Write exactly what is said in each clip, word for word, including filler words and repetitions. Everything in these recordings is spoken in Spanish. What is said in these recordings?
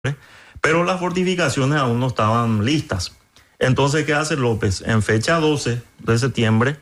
pero las fortificaciones aún no estaban listas. Entonces, ¿qué hace López? En fecha doce de septiembre,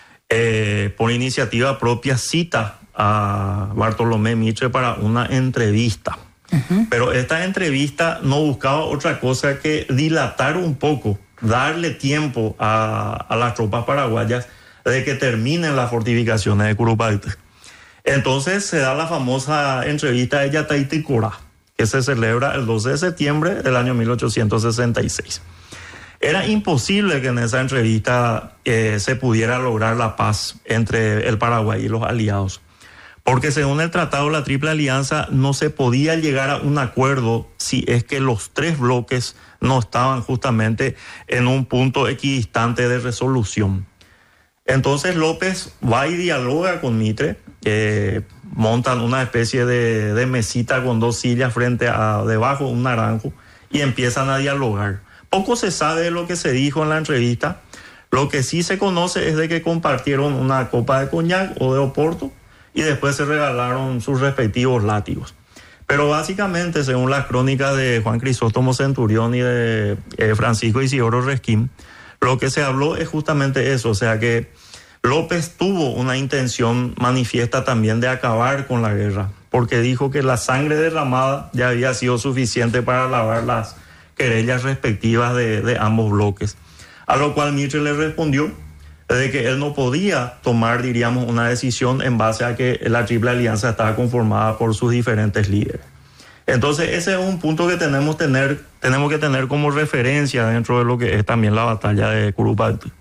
eh, por iniciativa propia, cita a Bartolomé Mitre para una entrevista. Uh-huh. Pero esta entrevista no buscaba otra cosa que dilatar un poco, darle tiempo a, a las tropas paraguayas de que terminen las fortificaciones de Curupayty. Entonces se da la famosa entrevista de Yataiticora, que se celebra el doce de septiembre del año mil ochocientos sesenta y seis. Era imposible que en esa entrevista eh, se pudiera lograr la paz entre el Paraguay y los aliados, porque según el Tratado de la Triple Alianza no se podía llegar a un acuerdo si es que los tres bloques no estaban justamente en un punto equidistante de resolución. Entonces López va y dialoga con Mitre, eh, montan una especie de, de mesita con dos sillas frente a debajo de un naranjo y empiezan a dialogar. Poco se sabe de lo que se dijo en la entrevista. Lo que sí se conoce es de que compartieron una copa de coñac o de oporto y después se regalaron sus respectivos látigos. Pero básicamente, según las crónicas de Juan Crisóstomo Centurión y de eh, Francisco Isidoro Resquín, lo que se habló es justamente eso, o sea que López tuvo una intención manifiesta también de acabar con la guerra, porque dijo que la sangre derramada ya había sido suficiente para lavar las querellas respectivas de, de ambos bloques. A lo cual Mitre le respondió de que él no podía tomar, diríamos, una decisión en base a que la Triple Alianza estaba conformada por sus diferentes líderes. Entonces ese es un punto que tenemos, tener, tenemos que tener como referencia dentro de lo que es también la batalla de Curupayty.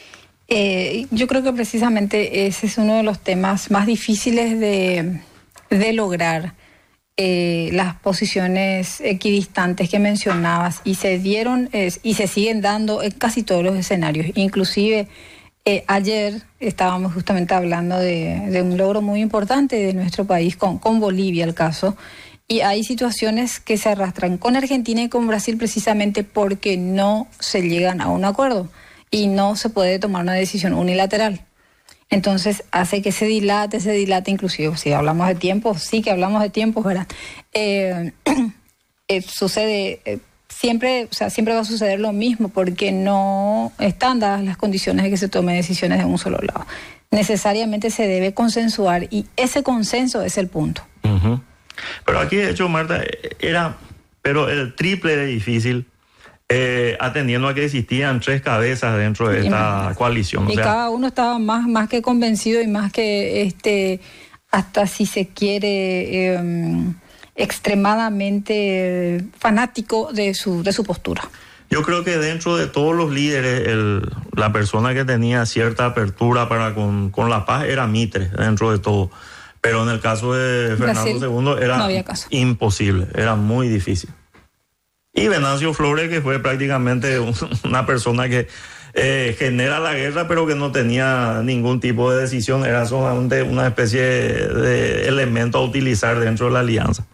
Eh, yo creo que precisamente ese es uno de los temas más difíciles de, de lograr, eh, las posiciones equidistantes que mencionabas, y se dieron eh, y se siguen dando en casi todos los escenarios. Inclusive eh, ayer estábamos justamente hablando de, de un logro muy importante de nuestro país con, con Bolivia, el caso. Y hay situaciones que se arrastran con Argentina y con Brasil precisamente porque no se llegan a un acuerdo y no se puede tomar una decisión unilateral. Entonces hace que se dilate, se dilate, inclusive si hablamos de tiempos, sí que hablamos de tiempos, ¿verdad? Eh, eh, sucede, eh, siempre, o sea, siempre va a suceder lo mismo porque no están dadas las condiciones de que se tomen decisiones de un solo lado. Necesariamente se debe consensuar y ese consenso es el punto. Uh-huh. Pero aquí, de hecho, Marta, era pero el triple de difícil, eh, atendiendo a que existían tres cabezas dentro de esta y coalición. Y o sea, cada uno estaba más, más que convencido y más que, este, hasta si se quiere, eh, extremadamente fanático de su, de su postura. Yo creo que dentro de todos los líderes, el, la persona que tenía cierta apertura para con, con la paz era Mitre, dentro de todo. Pero en el caso de Fernando Brasil, segundo era no imposible, era muy difícil. Y Venancio Flores, que fue prácticamente una persona que eh, genera la guerra, pero que no tenía ningún tipo de decisión, era solamente una especie de elemento a utilizar dentro de la alianza.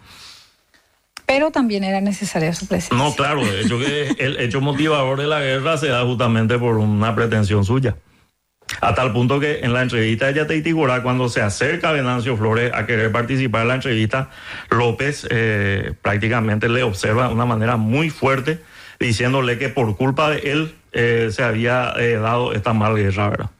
Pero también era necesaria su presencia. No, claro, de hecho que el hecho motivador de la guerra se da justamente por una pretensión suya. A tal punto que en la entrevista de Yataiticora, cuando se acerca Venancio Flores a querer participar en la entrevista, López eh, prácticamente le observa de una manera muy fuerte, diciéndole que por culpa de él eh, se había eh, dado esta mala guerra, ¿verdad?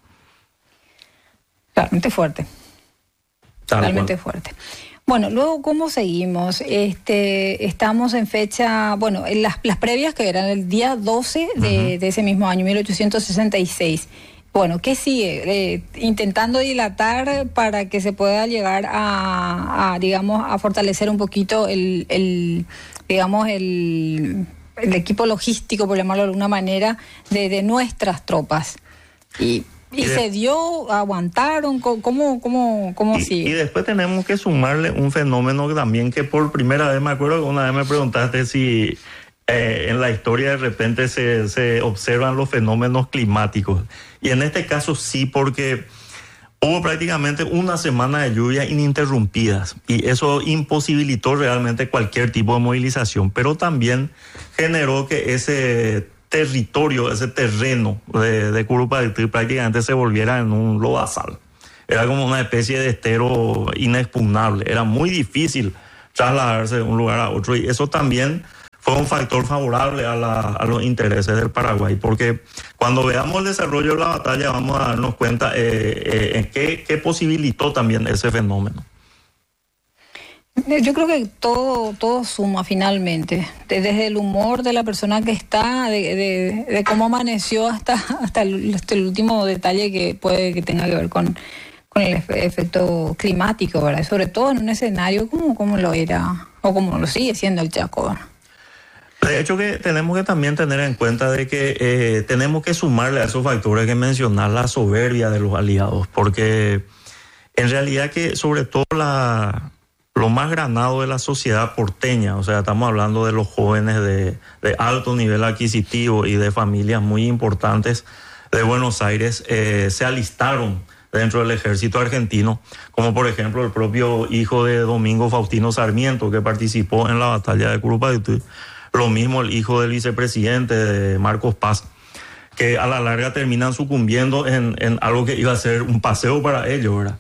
Realmente fuerte. Tal Realmente cual. fuerte. Bueno, luego, ¿cómo seguimos? Este, estamos en fecha, bueno, en las, las previas que eran el día doce de, uh-huh. de ese mismo año, mil ochocientos sesenta y seis. Bueno, ¿qué sigue? Eh, intentando dilatar para que se pueda llegar a, a digamos, a fortalecer un poquito el, el digamos, el, el equipo logístico, por llamarlo de alguna manera, de, de nuestras tropas. Y, y, y de, se dio, aguantaron, ¿cómo, cómo, cómo y, sigue? Y después tenemos que sumarle un fenómeno también que por primera vez, me acuerdo que una vez me preguntaste si eh, en la historia de repente se, se observan los fenómenos climáticos. Y en este caso sí, porque hubo prácticamente una semana de lluvia ininterrumpidas y eso imposibilitó realmente cualquier tipo de movilización, pero también generó que ese territorio, ese terreno de, de Curupayty prácticamente se volviera en un lodazal. Era como una especie de estero inexpugnable, era muy difícil trasladarse de un lugar a otro y eso también fue un factor favorable a, la, a los intereses del Paraguay, porque cuando veamos el desarrollo de la batalla vamos a darnos cuenta eh, eh, en qué, qué posibilitó también ese fenómeno. Yo creo que todo, todo suma finalmente, desde el humor de la persona que está, de, de, de cómo amaneció hasta, hasta, el, hasta el último detalle que puede que tenga que ver con, con el efecto climático, ¿verdad? Sobre todo en un escenario como, como lo era, o como lo sigue siendo el Chaco, ¿verdad? De hecho que tenemos que también tener en cuenta de que eh, tenemos que sumarle a esos factores que mencionar la soberbia de los aliados, porque en realidad que sobre todo la... lo más granado de la sociedad porteña, o sea, estamos hablando de los jóvenes de, de alto nivel adquisitivo y de familias muy importantes de Buenos Aires, eh, se alistaron dentro del ejército argentino, como por ejemplo el propio hijo de Domingo Faustino Sarmiento, que participó en la batalla de Curupayutí, lo mismo el hijo del vicepresidente de Marcos Paz, que a la larga terminan sucumbiendo en, en algo que iba a ser un paseo para ellos, ¿verdad?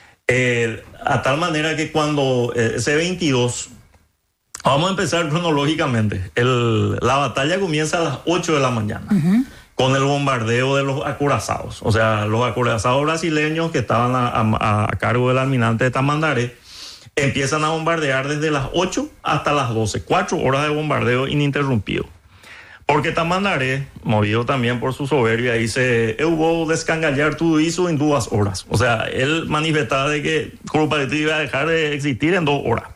Eh, a tal manera que cuando eh, ese veintidós, vamos a empezar cronológicamente, el, la batalla comienza a las ocho de la mañana, uh-huh, con el bombardeo de los acorazados, o sea, los acorazados brasileños que estaban a, a, a cargo del almirante de Tamandaré, empiezan a bombardear desde las ocho hasta las doce, cuatro horas de bombardeo ininterrumpido. Porque Tamandaré, movido también por su soberbia, dice, eu vou descangallar todo eso en dos horas. O sea, él manifestaba de que Curupayutí iba a dejar de existir en dos horas.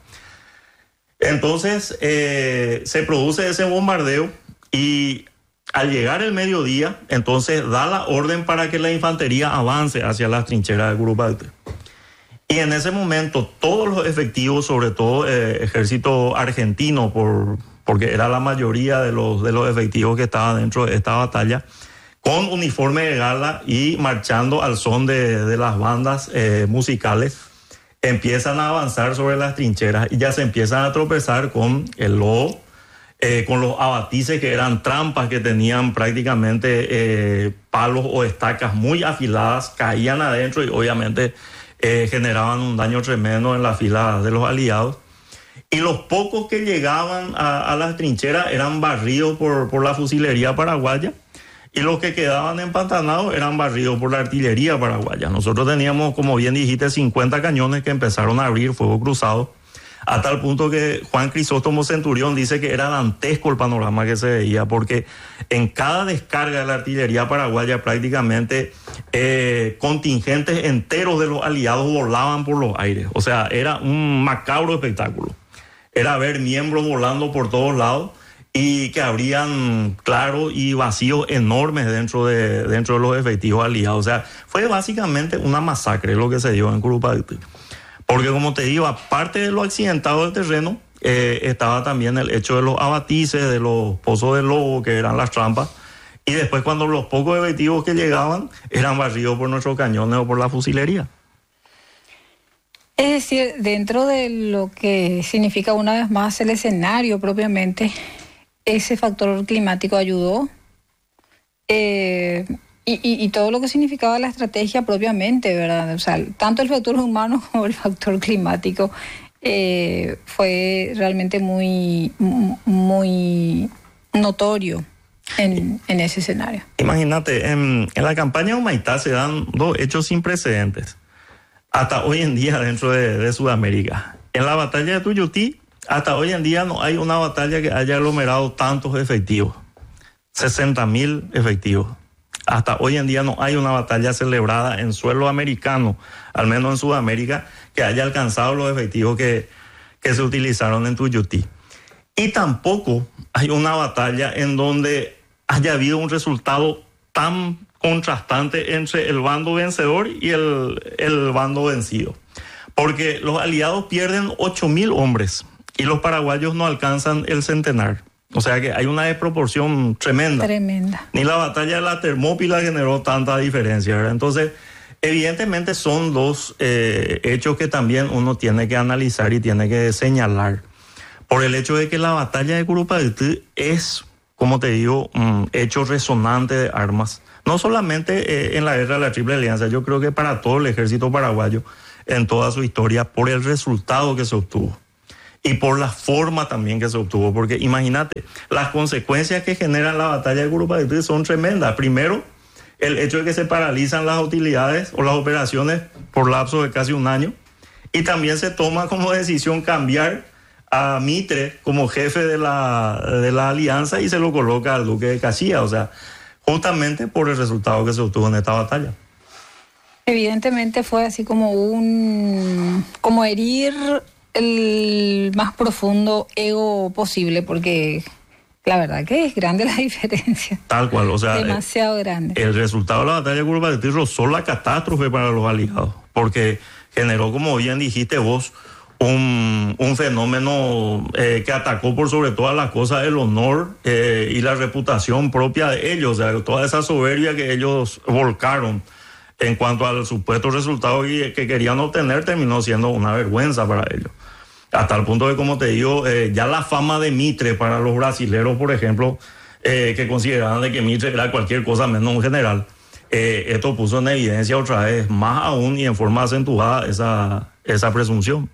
Entonces, eh, se produce ese bombardeo y al llegar el mediodía, entonces da la orden para que la infantería avance hacia las trincheras de Curupayutí. Y en ese momento, todos los efectivos, sobre todo eh, ejército argentino, por... porque era la mayoría de los, de los efectivos que estaban dentro de esta batalla, con uniforme de gala y marchando al son de, de las bandas eh, musicales, empiezan a avanzar sobre las trincheras y ya se empiezan a tropezar con el lodo, eh, con los abatices que eran trampas que tenían prácticamente eh, palos o estacas muy afiladas, caían adentro y obviamente eh, generaban un daño tremendo en la fila de los aliados. Y los pocos que llegaban a, a las trincheras eran barridos por, por la fusilería paraguaya y los que quedaban empantanados eran barridos por la artillería paraguaya. Nosotros teníamos, como bien dijiste, cincuenta cañones que empezaron a abrir fuego cruzado, a tal punto que Juan Crisóstomo Centurión dice que era dantesco el panorama que se veía, porque en cada descarga de la artillería paraguaya prácticamente eh, contingentes enteros de los aliados volaban por los aires. O sea, era un macabro espectáculo. Era ver miembros volando por todos lados y que habrían claros y vacíos enormes dentro de, dentro de los efectivos aliados. O sea, fue básicamente una masacre lo que se dio en Curupayutí. Porque como te digo, aparte de lo accidentado del terreno, eh, estaba también el hecho de los abatices, de los pozos de lobo, que eran las trampas. Y después cuando los pocos efectivos que llegaban eran barridos por nuestros cañones o por la fusilería. Es decir, dentro de lo que significa una vez más el escenario propiamente, ese factor climático ayudó, eh, y, y, y todo lo que significaba la estrategia propiamente, ¿verdad? O sea, tanto el factor humano como el factor climático eh, fue realmente muy, muy notorio en, en ese escenario. Imagínate, en, en la campaña de Humaitá se dan dos hechos sin precedentes hasta hoy en día dentro de, de Sudamérica. En la batalla de Tuyutí, hasta hoy en día no hay una batalla que haya aglomerado tantos efectivos, sesenta mil efectivos. Hasta hoy en día no hay una batalla celebrada en suelo americano, al menos en Sudamérica, que haya alcanzado los efectivos que, que se utilizaron en Tuyutí. Y tampoco hay una batalla en donde haya habido un resultado tan contrastante entre el bando vencedor y el, el bando vencido. Porque los aliados pierden ocho mil hombres y los paraguayos no alcanzan el centenar. O sea que hay una desproporción tremenda. Tremenda. Ni la batalla de la Termópila generó tanta diferencia, ¿verdad? Entonces, evidentemente son dos eh, hechos que también uno tiene que analizar y tiene que señalar. Por el hecho de que la batalla de Curupayutí es, como te digo, un hecho resonante de armas. No solamente eh, en la guerra de la Triple Alianza, yo creo que para todo el ejército paraguayo en toda su historia, por el resultado que se obtuvo. y por la forma también que se obtuvo, porque imagínate, las consecuencias que genera la batalla de Curupaytí son tremendas. Primero, el hecho de que se paralizan las utilidades o las operaciones por lapso de casi un año, y también se toma como decisión cambiar a Mitre como jefe de la, de la alianza y se lo coloca al duque de Caxias, o sea, justamente por el resultado que se obtuvo en esta batalla. Evidentemente fue así como un, como herir el más profundo ego posible, porque la verdad que es grande la diferencia. Tal cual, o sea, demasiado el, grande. El resultado de la batalla de Curupaytí rozó la catástrofe para los aliados, porque generó, como bien dijiste vos, un, un fenómeno eh, que atacó por sobre todas las cosas el honor eh, y la reputación propia de ellos, o sea, toda esa soberbia que ellos volcaron en cuanto al supuesto resultado que, que querían obtener, terminó siendo una vergüenza para ellos. Hasta el punto de, como te digo, eh, ya la fama de Mitre para los brasileros, por ejemplo, eh, que consideraban de que Mitre era cualquier cosa menos un general, eh, esto puso en evidencia otra vez, más aún y en forma acentuada, esa, esa presunción.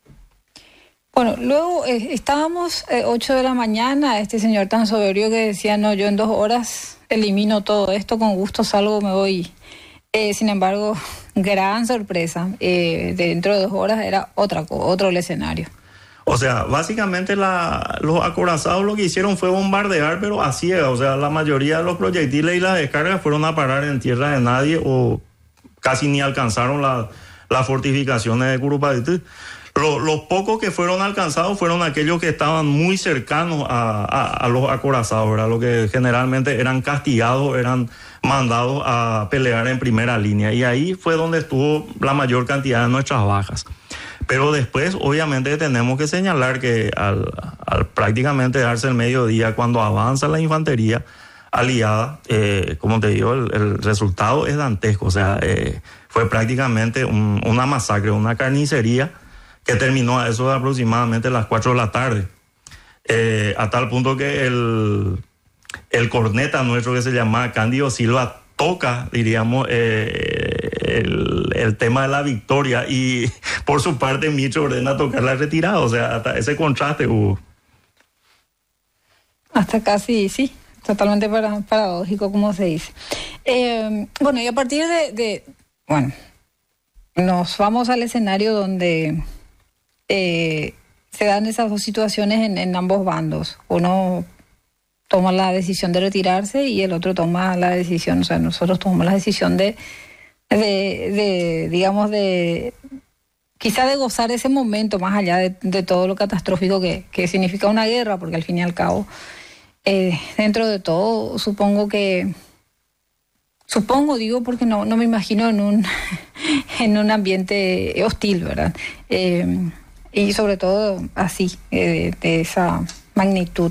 Bueno, luego eh, estábamos eh, ocho de la mañana, este señor tan soberbio que decía, no, yo en dos horas elimino todo esto, con gusto salgo, me voy. Eh, sin embargo, gran sorpresa, eh, dentro de dos horas era otra, otro el escenario. O sea, básicamente la, los acorazados lo que hicieron fue bombardear, pero a ciegas. O sea, la mayoría de los proyectiles y las descargas fueron a parar en tierra de nadie o casi ni alcanzaron la, las fortificaciones de Curupaytí. Lo, los pocos que fueron alcanzados fueron aquellos que estaban muy cercanos a, a, a los acorazados, ¿verdad? Los que generalmente eran castigados, eran mandados a pelear en primera línea. Y ahí fue donde estuvo la mayor cantidad de nuestras bajas. Pero después, obviamente, tenemos que señalar que al, al prácticamente darse el mediodía, cuando avanza la infantería aliada, eh, como te digo, el, el resultado es dantesco. O sea, eh, fue prácticamente un, una masacre, una carnicería que terminó a eso de aproximadamente las cuatro de la tarde. Eh, a tal punto que el, el corneta nuestro, que se llama Cándido Silva, toca, diríamos, eh, el, el tema de la victoria, y por su parte Mitre ordena tocar la retirada. O sea, hasta ese contraste hubo. Hasta casi, sí, totalmente para, paradójico, como se dice. Eh, bueno, y a partir de, de, bueno, nos vamos al escenario donde eh, se dan esas dos situaciones en, en ambos bandos. Uno toma la decisión de retirarse y el otro toma la decisión, o sea, nosotros tomamos la decisión de, de, de digamos, de quizá de gozar ese momento más allá de, de todo lo catastrófico que, que significa una guerra, porque al fin y al cabo, eh, dentro de todo, supongo que, supongo, digo, porque no, no me imagino en un, en un ambiente hostil, ¿verdad? Eh, y sobre todo así, eh, de esa magnitud.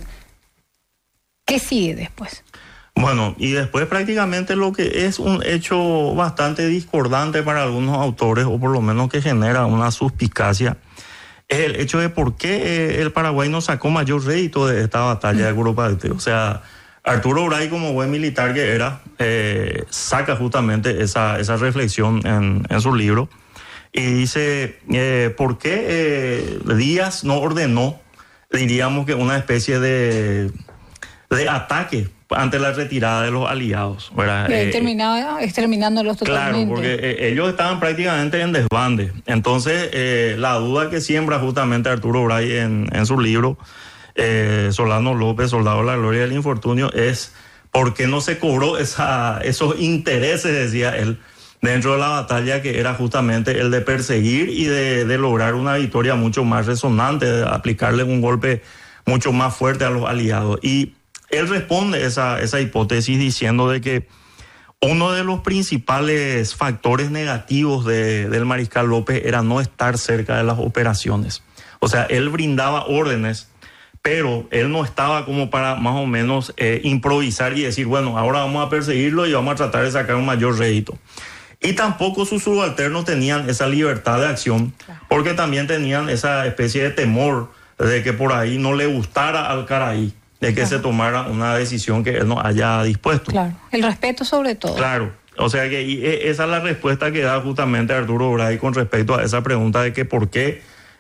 ¿Qué sigue después? Bueno, y después prácticamente lo que es un hecho bastante discordante para algunos autores, o por lo menos que genera una suspicacia, es el hecho de por qué el Paraguay no sacó mayor rédito de esta batalla de Curupaytí. O sea, Arturo Bray, como buen militar que era, eh, saca justamente esa, esa reflexión en, en su libro y dice, eh, ¿por qué eh, Díaz no ordenó, diríamos que una especie de... de ataque ante la retirada de los aliados, ¿verdad? Eh, terminaba exterminándolos totalmente. Claro, porque eh, ellos estaban prácticamente en desbande. Entonces, eh, la duda que siembra justamente Arturo Bray en, en su libro, eh, Solano López, Soldado de la Gloria del Infortunio, es por qué no se cobró esa, esos intereses, decía él, dentro de la batalla, que era justamente el de perseguir y de, de lograr una victoria mucho más resonante, de aplicarle un golpe mucho más fuerte a los aliados. Y él responde esa, esa hipótesis diciendo de que uno de los principales factores negativos de, del mariscal López era no estar cerca de las operaciones. O sea, él brindaba órdenes, pero él no estaba como para más o menos eh, improvisar y decir, bueno, ahora vamos a perseguirlo y vamos a tratar de sacar un mayor rédito. Y tampoco sus subalternos tenían esa libertad de acción, porque también tenían esa especie de temor de que por ahí no le gustara al Caraí, de que claro. se tomara una decisión que él no haya dispuesto. Claro, el respeto sobre todo. Claro, o sea que esa es la respuesta que da justamente Arturo Bray con respecto a esa pregunta de que por qué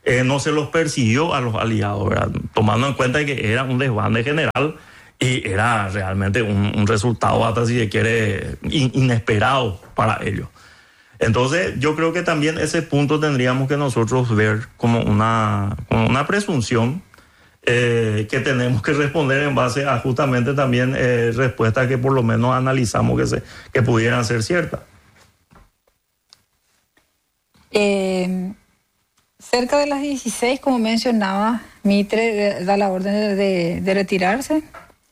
eh, no se los persiguió a los aliados, ¿verdad? Tomando en cuenta que era un desbande general y era realmente un, un resultado, hasta si se quiere, in, inesperado para ellos. Entonces, yo creo que también ese punto tendríamos que nosotros ver como una, como una presunción eh, que tenemos que responder en base a justamente también eh, respuestas que por lo menos analizamos que, se, que pudieran ser ciertas. Eh, cerca de las dieciséis, como mencionaba, Mitre da la orden de, de, de retirarse.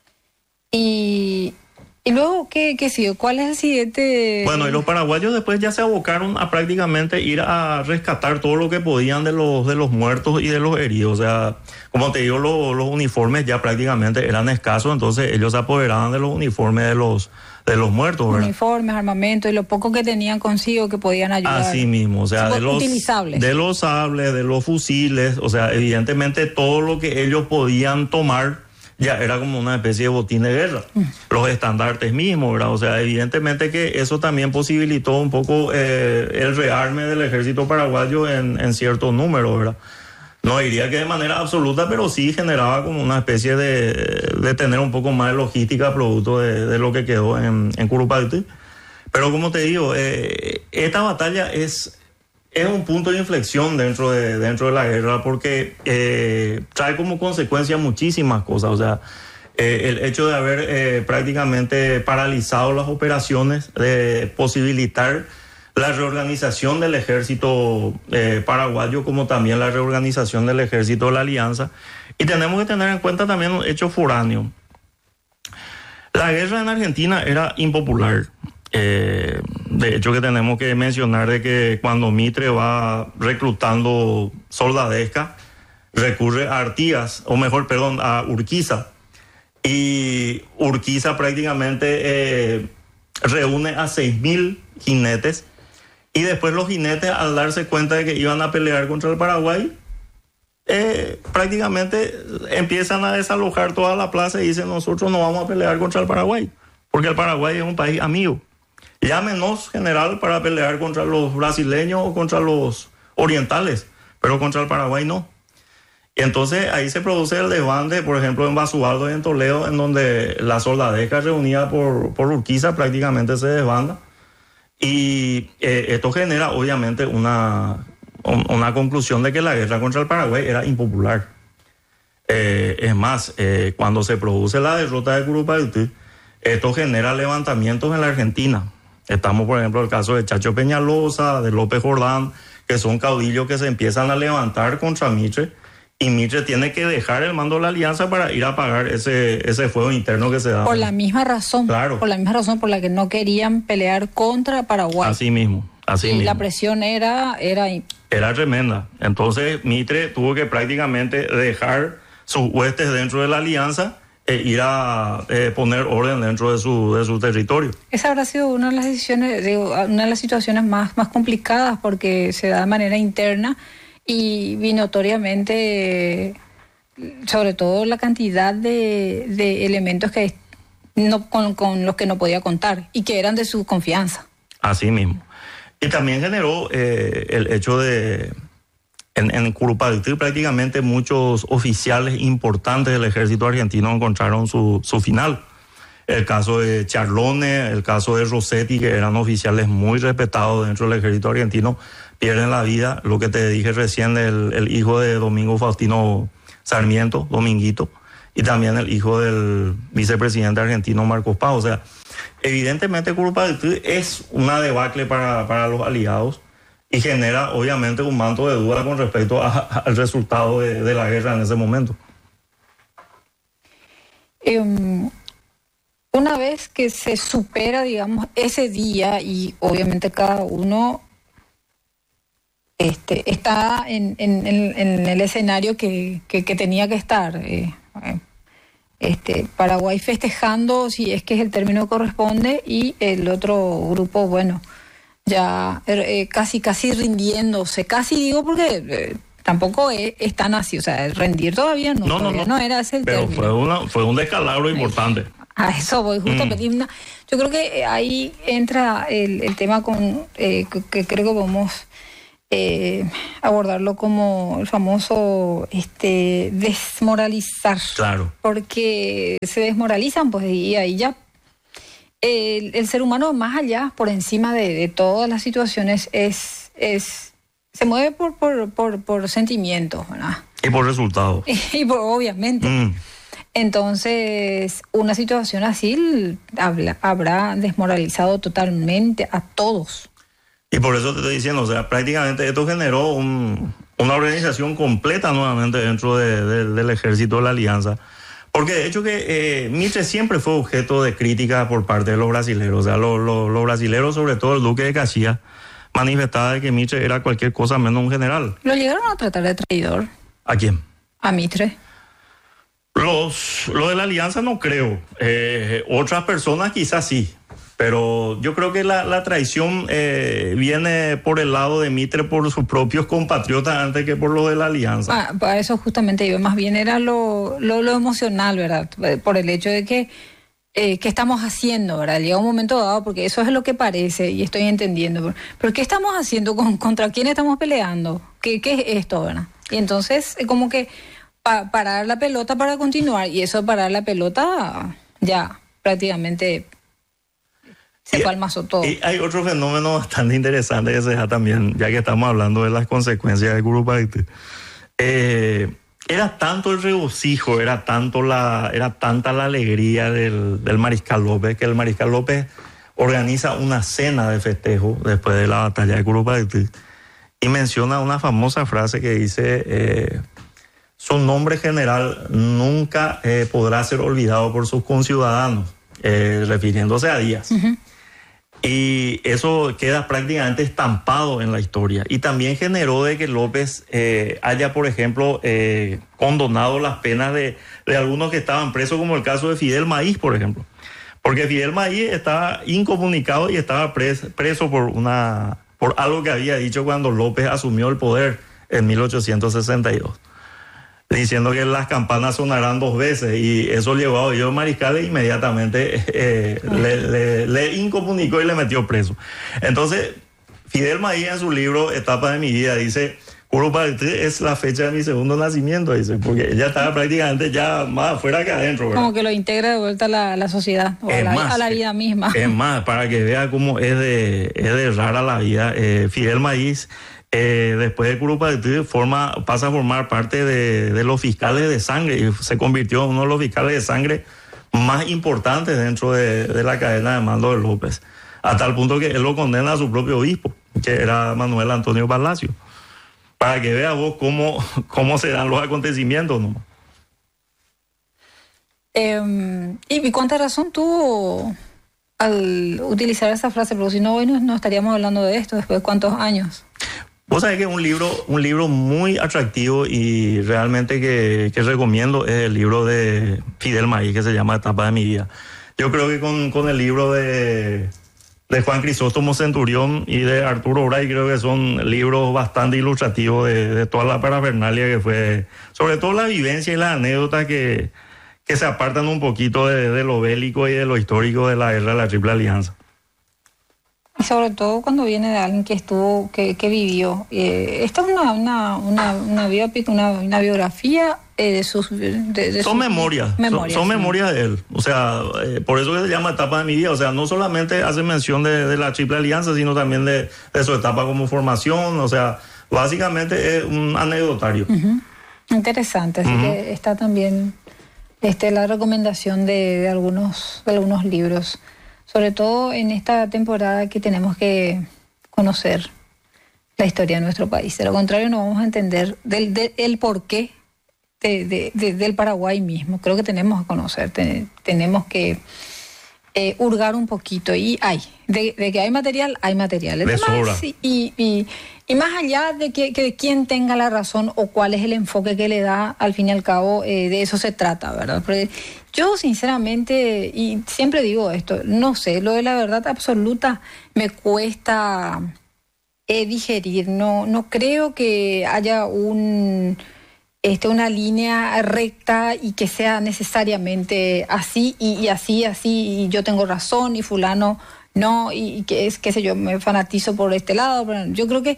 Y, y luego, ¿qué, qué sigue? ¿Cuál es el siguiente? Bueno, y los paraguayos después ya se abocaron a prácticamente ir a rescatar todo lo que podían de los, de los muertos y de los heridos. O sea, como te digo, los, los uniformes ya prácticamente eran escasos, entonces ellos se apoderaban de los uniformes de los, de los muertos, ¿verdad? Uniformes, armamento y lo poco que tenían consigo que podían ayudar. Así mismo, o sea, de los, de los sables, de los fusiles, o sea, evidentemente todo lo que ellos podían tomar ya era como una especie de botín de guerra. Mm. Los estandartes mismos, ¿verdad? O sea, evidentemente que eso también posibilitó un poco eh, el rearme del ejército paraguayo en, en ciertos números, ¿verdad? No diría que de manera absoluta, pero sí generaba como una especie de, de tener un poco más de logística producto de, de lo que quedó en, en Curupaytí. Pero como te digo, eh, esta batalla es... es un punto de inflexión dentro de, dentro de la guerra porque eh, trae como consecuencia muchísimas cosas. O sea, eh, el hecho de haber eh, prácticamente paralizado las operaciones, de posibilitar la reorganización del ejército eh, paraguayo, como también la reorganización del ejército de la Alianza. Y tenemos que tener en cuenta también un hecho foráneo. La guerra en Argentina era impopular. Eh, de hecho que tenemos que mencionar de que cuando Mitre va reclutando soldadesca, recurre a Artigas, o mejor, perdón, a Urquiza, y Urquiza prácticamente eh, reúne a seis mil jinetes, y después los jinetes, al darse cuenta de que iban a pelear contra el Paraguay, eh, prácticamente empiezan a desalojar toda la plaza y dicen: nosotros no vamos a pelear contra el Paraguay, porque el Paraguay es un país amigo. Llámenos, general, para pelear contra los brasileños o contra los orientales, pero contra el Paraguay no. Y entonces ahí se produce el desbande, por ejemplo, en Basualdo y en Toledo, en donde la soldadesca reunida por, por Urquiza prácticamente se desbanda. Y eh, esto genera, obviamente, una, una conclusión de que la guerra contra el Paraguay era impopular. Eh, es más, eh, cuando se produce la derrota de Curupaytí, esto genera levantamientos en la Argentina. Estamos, por ejemplo, el caso de Chacho Peñalosa, de López Jordán, que son caudillos que se empiezan a levantar contra Mitre, y Mitre tiene que dejar el mando de la Alianza para ir a apagar ese, ese fuego interno que se da. Por la misma razón, claro. Por la misma razón por la que no querían pelear contra Paraguay. Así mismo, así y mismo. La presión era, era... Era tremenda. Entonces Mitre tuvo que prácticamente dejar sus huestes dentro de la Alianza e ir a eh, poner orden dentro de su, de su territorio. Esa habrá sido una de las decisiones, digo, una de las situaciones más, más complicadas porque se da de manera interna y, y notoriamente, sobre todo la cantidad de, de elementos que no, con, con los que no podía contar y que eran de su confianza. Así mismo. Y también generó eh, el hecho de... En, en Curupaytí prácticamente muchos oficiales importantes del ejército argentino encontraron su, su final. El caso de Charlone, el caso de Rossetti, que eran oficiales muy respetados dentro del ejército argentino, pierden la vida. Lo que te dije recién, el, el hijo de Domingo Faustino Sarmiento, Dominguito, y también el hijo del vicepresidente argentino Marcos Paz. O sea, evidentemente Curupaytí es una debacle para, para los aliados, y genera obviamente un manto de duda con respecto a, a, al resultado de, de la guerra en ese momento. Um, una vez que se supera, digamos, ese día, y obviamente cada uno este, está en, en, en, en el escenario que, que, que tenía que estar. Eh, este, Paraguay festejando, si es que es el término que corresponde, y el otro grupo, bueno, ya eh, casi casi rindiéndose, casi digo porque eh, tampoco es, es tan así, o sea, rendir todavía no, no, todavía no, no. no era ese el pero término. fue, una, fue un descalabro importante. A eso voy, justamente. Mm. Yo creo que ahí entra el, el tema con eh, que, que creo que podemos eh, abordarlo como el famoso este, desmoralizar. Claro. Porque se desmoralizan, pues, y ahí ya el, el ser humano, más allá, por encima de, de todas las situaciones, es, es se mueve por, por, por, por sentimientos, ¿verdad? Y por resultados. Y por, obviamente. Mm. Entonces, una situación así habla, habrá desmoralizado totalmente a todos. Y por eso te estoy diciendo, o sea, prácticamente esto generó un, una organización completa nuevamente dentro de, de, del ejército de la Alianza. Porque de hecho que eh, Mitre siempre fue objeto de crítica por parte de los brasileros. O sea, los, los, los brasileros, sobre todo el duque de Caxias, manifestaba de que Mitre era cualquier cosa menos un general. ¿Lo llegaron a tratar de traidor? ¿A quién? A Mitre. Los, los de la Alianza no creo. Eh, otras personas quizás sí. Pero yo creo que la, la traición eh, viene por el lado de Mitre por sus propios compatriotas antes que por lo de la Alianza. Ah, para eso justamente yo, más bien era lo, lo, lo emocional, ¿verdad? Por el hecho de que, eh, ¿qué estamos haciendo, verdad? Llega un momento dado, porque eso es lo que parece, y estoy entendiendo. Pero ¿qué estamos haciendo? ¿Con, ¿Contra quién estamos peleando? ¿Qué, qué es esto, verdad? Y entonces, como que pa, parar la pelota para continuar, y eso parar la pelota ya prácticamente... se palmazó todo. Y hay otro fenómeno bastante interesante que se da también, ya que estamos hablando de las consecuencias del Curupayty. Eh, era tanto el regocijo, era tanto la, era tanta la alegría del, del Mariscal López, que el Mariscal López organiza una cena de festejo después de la batalla de Curupayty y menciona una famosa frase que dice: eh, su nombre general nunca eh, podrá ser olvidado por sus conciudadanos, eh, refiriéndose a Díaz. Uh-huh. Y eso queda prácticamente estampado en la historia. Y también generó de que López eh, haya, por ejemplo, eh, condonado las penas de, de algunos que estaban presos, como el caso de Fidel Maíz, por ejemplo. Porque Fidel Maíz estaba incomunicado y estaba pres, preso por, una, por algo que había dicho cuando López asumió el poder en mil ochocientos sesenta y dos. Diciendo que las campanas sonarán dos veces, y eso llevó a Ollero Mariscal e inmediatamente eh, le, le, le incomunicó y le metió preso. Entonces, Fidel Maíz en su libro Etapa de mi vida dice: Curupayty es la fecha de mi segundo nacimiento, dice, porque ella estaba prácticamente ya más afuera que adentro, ¿verdad? Como que lo integra de vuelta a la, la sociedad, o a la, más, a la vida misma. Es más, para que vea cómo es de, es de rara la vida, eh, Fidel Maíz... Eh, después de Curupayty forma, pasa a formar parte de, de los fiscales de sangre y se convirtió en uno de los fiscales de sangre más importantes dentro de, de la cadena de mando de López, a tal punto que él lo condena a su propio obispo, que era Manuel Antonio Palacio, para que vea vos cómo, cómo se dan los acontecimientos, ¿no? Eh, ¿Y cuánta razón tuvo al utilizar esa frase? Porque si no, hoy no, no estaríamos hablando de esto después de cuántos años. Vos sabés que un libro, un libro muy atractivo y realmente que, que recomiendo es el libro de Fidel Maíz, que se llama Etapa de mi vida. Yo creo que con, con el libro de, de Juan Crisóstomo Centurión y de Arturo Bray, creo que son libros bastante ilustrativos de, de toda la parafernalia que fue, sobre todo la vivencia y las anécdotas que, que se apartan un poquito de, de lo bélico y de lo histórico de la guerra de la Triple Alianza. Y sobre todo cuando viene de alguien que estuvo, que, que vivió. Eh, esta es una, una, una, una biopic, una, una biografía eh, de sus... De, de son sus memorias, memorias, son, son sí. memorias de él. O sea, eh, por eso que se llama Etapa de mi vida. O sea, no solamente hace mención de, de la Triple Alianza, sino también de, de su etapa como formación. O sea, básicamente es un anecdotario. Uh-huh. Interesante, así uh-huh. que está también este, la recomendación de, de, algunos, de algunos libros. Sobre todo en esta temporada que tenemos que conocer la historia de nuestro país. De lo contrario, no vamos a entender del, del el porqué de, de, de, del Paraguay mismo. Creo que tenemos que conocer, te, tenemos que eh, hurgar un poquito. Y hay, de, de que hay material, hay material. De sobra. Y, y, y más allá de que, que quien tenga la razón o cuál es el enfoque que le da, al fin y al cabo, eh, de eso se trata, ¿verdad? Porque yo, sinceramente, y siempre digo esto, no sé, lo de la verdad absoluta me cuesta eh, digerir. No, no creo que haya un, este, una línea recta y que sea necesariamente así y, y así, así, y yo tengo razón y fulano no, y, y que es, qué sé yo, me fanatizo por este lado. Pero yo creo que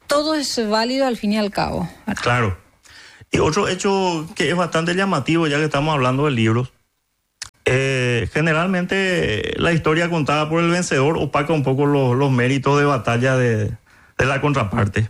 todo es válido al fin y al cabo. Claro. Y otro hecho que es bastante llamativo, ya que estamos hablando de libros, eh, generalmente la historia contada por el vencedor opaca un poco los, los méritos de batalla de, de la contraparte.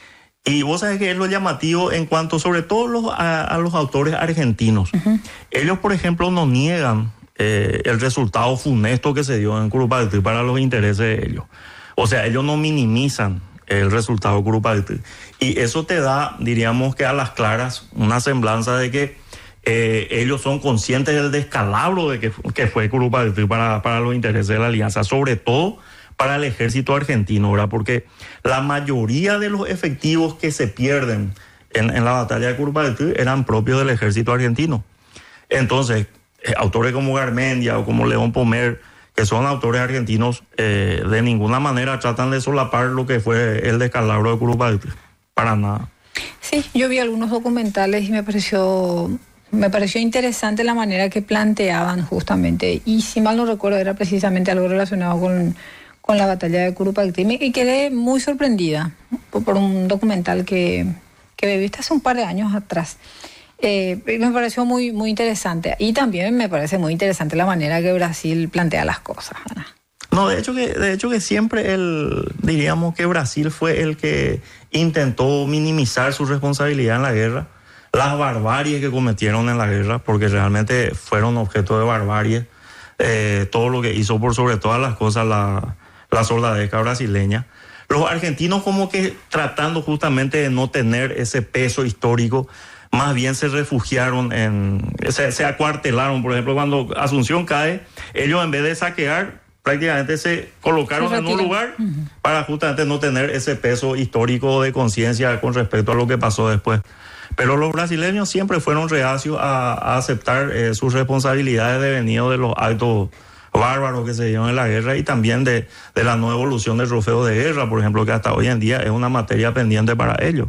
Y vos sabés que es lo llamativo en cuanto sobre todo los, a, a los autores argentinos. Uh-huh. Ellos, por ejemplo, no niegan eh, el resultado funesto que se dio en Curupaytí para los intereses de ellos. O sea, ellos no minimizan el resultado de Curupaytí. Y eso te da, diríamos que a las claras, una semblanza de que eh, ellos son conscientes del descalabro de que, que fue Curupaytí para, para los intereses de la alianza, sobre todo para el ejército argentino, ¿verdad? Porque la mayoría de los efectivos que se pierden en, en la batalla de Curupaytí eran propios del ejército argentino. Entonces, eh, autores como Garmendia o como León Pomer, que son autores argentinos, eh, de ninguna manera tratan de solapar lo que fue el descalabro de Curupaytí. Para nada. Sí, yo vi algunos documentales y me pareció, me pareció interesante la manera que planteaban justamente. Y si mal no recuerdo, era precisamente algo relacionado con, con la batalla de Curupaytí. Y quedé muy sorprendida por, por un documental que, que me viste hace un par de años atrás. Eh, me pareció muy, muy interesante. Y también me parece muy interesante la manera que Brasil plantea las cosas, ¿verdad? No, de hecho que, de hecho que siempre el, diríamos que Brasil fue el que intentó minimizar su responsabilidad en la guerra, las barbaries que cometieron en la guerra, porque realmente fueron objeto de barbarie, eh, todo lo que hizo por sobre todas las cosas la, la soldadesca brasileña. Los argentinos como que tratando justamente de no tener ese peso histórico, más bien se refugiaron en, se, se acuartelaron. Por ejemplo, cuando Asunción cae, ellos en vez de saquear, prácticamente se colocaron se en un lugar uh-huh. para justamente no tener ese peso histórico de conciencia con respecto a lo que pasó después. Pero los brasileños siempre fueron reacios a, a aceptar eh, sus responsabilidades devenido de los actos bárbaros que se dieron en la guerra y también de, de la no evolución del trofeo de guerra, por ejemplo, que hasta hoy en día es una materia pendiente para ellos.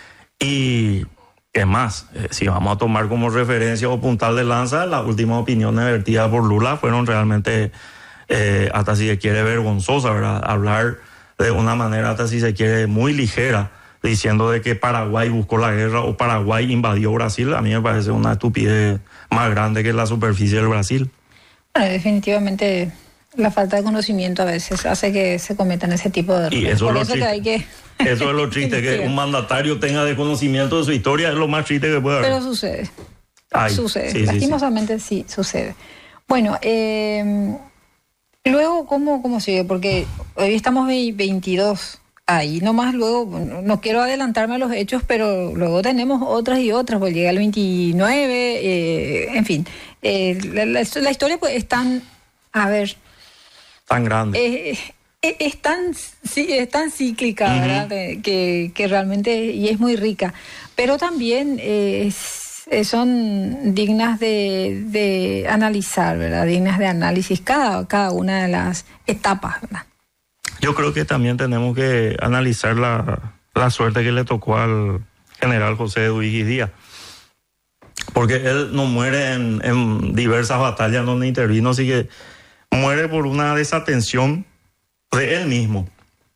Y es más, eh, si vamos a tomar como referencia o puntal de lanza, las últimas opiniones vertidas por Lula fueron realmente... Eh, hasta si se quiere vergonzosa, ¿verdad? Hablar de una manera hasta si se quiere muy ligera, diciendo de que Paraguay buscó la guerra o Paraguay invadió Brasil, a mí me parece una estupidez más grande que la superficie del Brasil. Bueno, definitivamente la falta de conocimiento a veces hace que se cometan ese tipo de errores. Y eso, Por es, lo eso triste, que hay que... eso es lo triste, que un mandatario tenga desconocimiento de su historia, es lo más triste que puede haber. Pero sucede, Ay, sucede, sí, lastimosamente sí, sí, sí sucede. Bueno, eh... luego, ¿cómo, ¿cómo sigue? Porque hoy estamos veintidós, ahí nomás luego, no quiero adelantarme a los hechos, pero luego tenemos otras y otras, pues llega el veintinueve, eh, en fin. Eh, la, la, la historia pues es tan, a ver... Tan grande. Eh, es, es, tan, sí, es tan cíclica, uh-huh. ¿verdad? Que, que realmente, y es muy rica, pero también eh, es... son dignas de, de analizar, ¿verdad? Dignas de análisis cada, cada una de las etapas, ¿verdad? Yo creo que también tenemos que analizar la, la suerte que le tocó al general José Duíguez Díaz, porque él no muere en, en diversas batallas donde intervino, así que muere por una desatención de él mismo,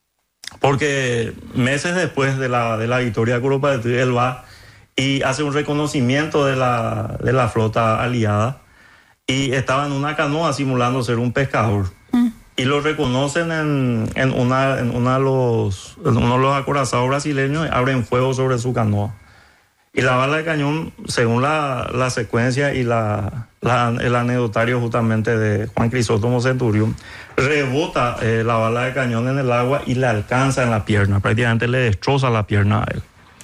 porque meses después de la, de la victoria de Curupaytí, él va y hace un reconocimiento de la, de la flota aliada y estaba en una canoa simulando ser un pescador. Mm. Y lo reconocen en, en, una, en, una de los, en uno de los acorazados brasileños y abren fuego sobre su canoa. Y la bala de cañón, según la, la secuencia y la, la, el anecdotario justamente de Juan Crisóstomo Centurión, rebota eh, la bala de cañón en el agua y le alcanza en la pierna, prácticamente le destroza la pierna a él.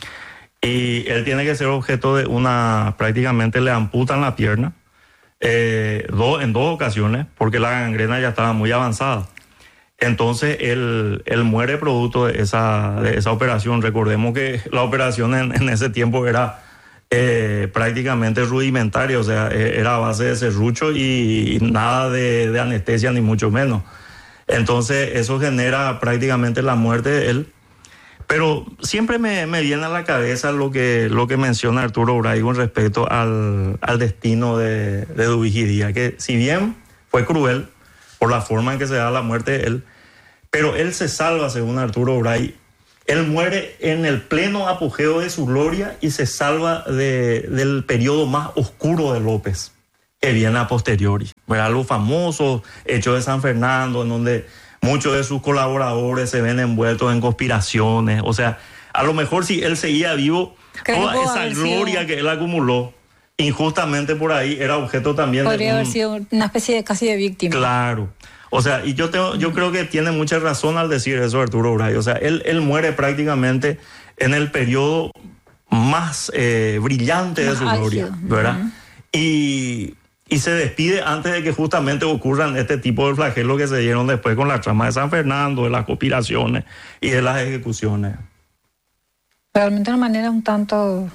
Y él tiene que ser objeto de una, prácticamente le amputan la pierna eh, do, en dos ocasiones porque la gangrena ya estaba muy avanzada. Entonces él, él muere producto de esa, de esa operación. Recordemos que la operación en, en ese tiempo era eh, prácticamente rudimentaria, o sea, eh, era a base de serrucho y, y nada de, de anestesia ni mucho menos. Entonces eso genera prácticamente la muerte de él. Pero siempre me, me viene a la cabeza lo que, lo que menciona Arturo Bray con respecto al, al destino de, de Duíguez Díaz, que si bien fue cruel por la forma en que se da la muerte de él, pero él se salva, según Arturo Bray, Él muere en el pleno apogeo de su gloria y se salva de, del periodo más oscuro de López, que viene a posteriori. ¿Verdad? Algo famoso, hecho de San Fernando, en donde muchos de sus colaboradores se ven envueltos en conspiraciones. O sea, a lo mejor si él seguía vivo, toda esa gloria sido... que él acumuló, injustamente por ahí, era objeto también Podría de un... haber sido una especie de casi de víctima. Claro. O sea, y yo tengo, yo creo que tiene mucha razón al decir eso Arturo Bray. O sea, él, él muere prácticamente en el periodo más eh, brillante de su gloria, ¿verdad? Uh-huh. Y, y se despide antes de que justamente ocurran este tipo de flagelos que se dieron después con la trama de San Fernando, de las conspiraciones y de las ejecuciones. Realmente de una manera un tanto...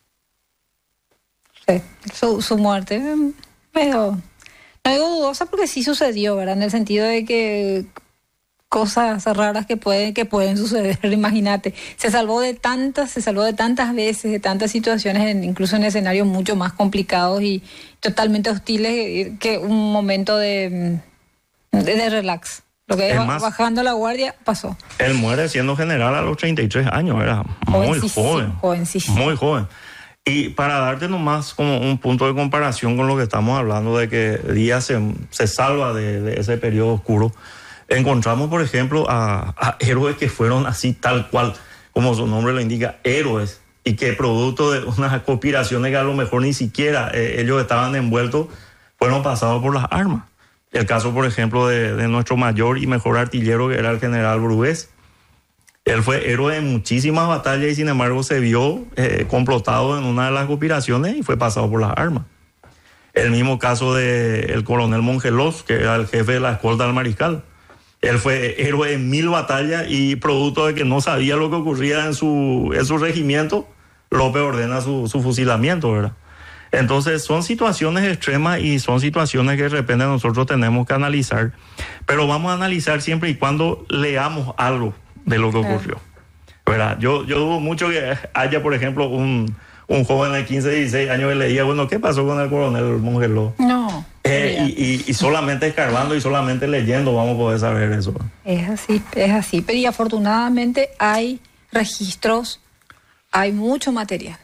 Sí, su, su muerte, pero... No digo dudosa porque sí sucedió, ¿verdad? En el sentido de que cosas raras que pueden, que pueden suceder, imagínate. Se salvó de tantas, se salvó de tantas veces, de tantas situaciones, en, incluso en escenarios mucho más complicados y totalmente hostiles, que un momento de, de, de relax. Lo que es más, bajando la guardia pasó. Él muere siendo general a los treinta y tres años, era muy joven. Jovencísimo. Muy joven. Y para darte nomás como un punto de comparación con lo que estamos hablando de que Díaz se, se salva de, de ese periodo oscuro, encontramos, por ejemplo, a, a héroes que fueron así tal cual, como su nombre lo indica, héroes, y que producto de unas conspiraciones que a lo mejor ni siquiera eh, ellos estaban envueltos, fueron pasados por las armas. El caso, por ejemplo, de, de nuestro mayor y mejor artillero, que era el general Brugués. Él fue héroe en muchísimas batallas y sin embargo se vio eh, complotado en una de las conspiraciones y fue pasado por las armas. El mismo caso del coronel Mongelos, que era el jefe de la escolta del mariscal. Él fue héroe en mil batallas y producto de que no sabía lo que ocurría en su, en su regimiento, López ordena su, su fusilamiento, ¿verdad? Entonces son situaciones extremas y son situaciones que de repente nosotros tenemos que analizar, pero vamos a analizar siempre y cuando leamos algo de lo que ocurrió, ¿verdad? Yo, yo dudo mucho que haya, por ejemplo, un, un joven de quince, dieciséis años que le diga, bueno, ¿qué pasó con el coronel Mongeló? No. Eh, y, y, y solamente escarbando y solamente leyendo vamos a poder saber eso. Es así, es así. Pero y afortunadamente hay registros, hay mucho material.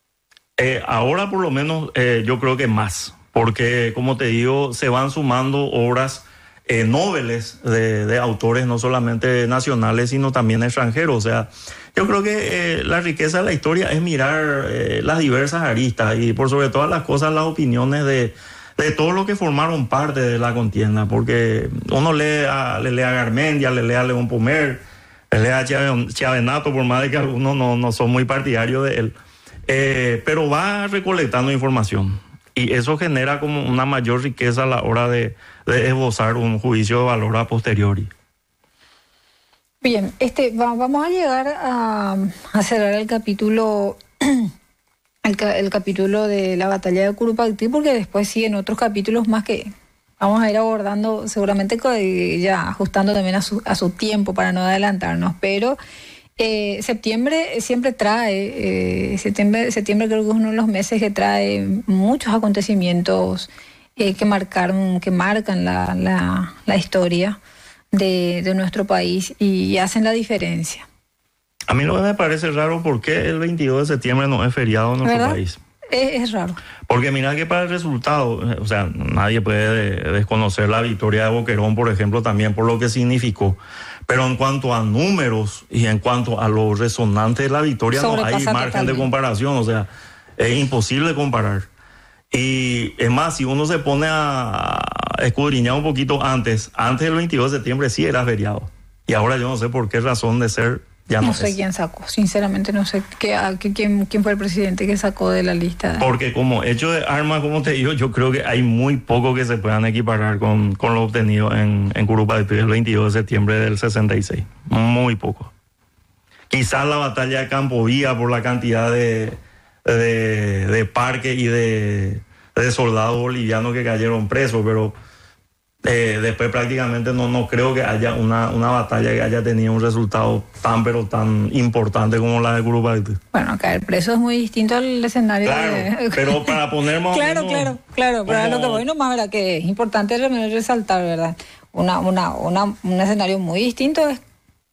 Eh, ahora por lo menos eh, yo creo que más, porque como te digo, se van sumando obras Eh, noveles de, de autores no solamente nacionales sino también extranjeros. O sea, yo creo que eh, la riqueza de la historia es mirar eh, las diversas aristas y por sobre todas las cosas las opiniones de, de todos los que formaron parte de la contienda, porque uno lee a, le lee a Garmendia, le lee a León Pomer, le lee a Chiavenato, por más de que algunos no, no son muy partidarios de él, eh, pero va recolectando información y eso genera como una mayor riqueza a la hora de de esbozar un juicio de valor a posteriori. Bien, este, va, vamos a llegar a, a cerrar el capítulo el, el capítulo de la batalla de Curupaytí, porque después siguen otros capítulos más que vamos a ir abordando seguramente ya ajustando también a su, a su tiempo para no adelantarnos, pero eh, septiembre siempre trae, eh, septiembre, septiembre creo que es uno de los meses que trae muchos acontecimientos Eh, que marcaron, que marcan la, la, la historia de, de nuestro país y hacen la diferencia. A mí lo que me parece raro, ¿por qué el veintidós de septiembre no es feriado en nuestro ¿verdad? país? Es, es raro. Porque mira que para el resultado, o sea, nadie puede desconocer la victoria de Boquerón, por ejemplo, también por lo que significó. Pero en cuanto a números y en cuanto a lo resonante de la victoria, no hay margen totalmente de comparación, o sea, es imposible comparar. Y es más, si uno se pone a escudriñar un poquito antes, antes del veintidós de septiembre sí era feriado. Y ahora yo no sé por qué razón de ser, ya no, no sé es. quién sacó, sinceramente no sé qué, quién, quién fue el presidente que sacó de la lista. Porque como hecho de armas, como te digo, yo creo que hay muy poco que se puedan equiparar con, con lo obtenido en, en Curupaytí el veintidós de septiembre del sesenta y seis. Muy poco. Quizás la batalla de Campo Vía por la cantidad de... De, de parques y de, de soldados bolivianos que cayeron presos, pero eh, después prácticamente no, no creo que haya una, una batalla que haya tenido un resultado tan pero tan importante como la de Curupaytí. Bueno, caer preso es muy distinto al escenario. Claro, de... pero para poner más claro, o menos, claro, claro, pero como... lo que voy nomás, ¿verdad? Que es importante resaltar, ¿verdad? Una, una, una, un escenario muy distinto es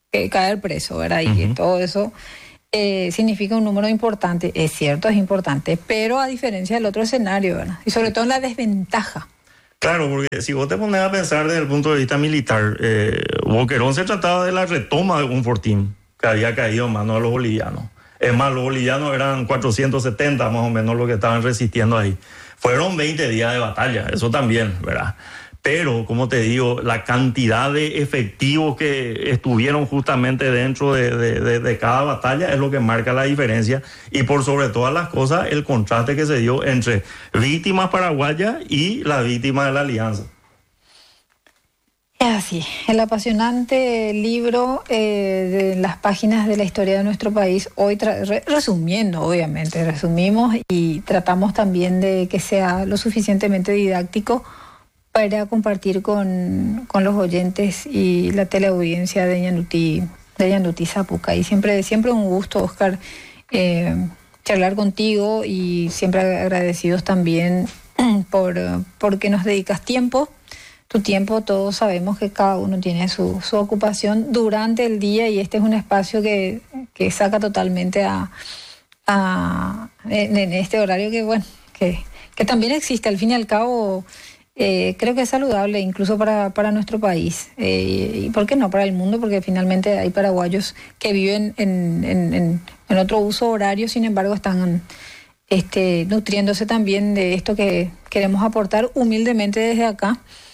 eh, caer preso, ¿verdad? Y uh-huh. que todo eso eh, significa un número importante. Es cierto, es importante, pero a diferencia del otro escenario, ¿verdad? Y sobre todo en la desventaja. Claro, porque si vos te pones a pensar desde el punto de vista militar, eh, Boquerón se trataba de la retoma de un fortín que había caído en manos de los bolivianos. Es más, los bolivianos eran cuatrocientos setenta más o menos lo que estaban resistiendo ahí. Fueron veinte días de batalla, eso también, ¿verdad? Pero, como te digo, la cantidad de efectivos que estuvieron justamente dentro de, de, de, de cada batalla es lo que marca la diferencia. Y por sobre todas las cosas, el contraste que se dio entre víctimas paraguayas y las víctimas de la Alianza. Es así, el apasionante libro eh, de las páginas de la historia de nuestro país, hoy tra- re- resumiendo, obviamente, resumimos y tratamos también de que sea lo suficientemente didáctico para compartir con, con los oyentes y la teleaudiencia de Ñandutí, de Ñandutí Zapuca. Y siempre, siempre un gusto, Oscar, eh, charlar contigo y siempre agradecidos también por, por que nos dedicas tiempo. Tu tiempo, todos sabemos que cada uno tiene su, su ocupación durante el día y este es un espacio que, que saca totalmente a, a en, en este horario que, bueno, que, que también existe. Al fin y al cabo, eh, creo que es saludable incluso para, para nuestro país. Eh, y por qué no para el mundo, porque finalmente hay paraguayos que viven en, en, en, en otro uso horario, sin embargo están este, nutriéndose también de esto que queremos aportar humildemente desde acá.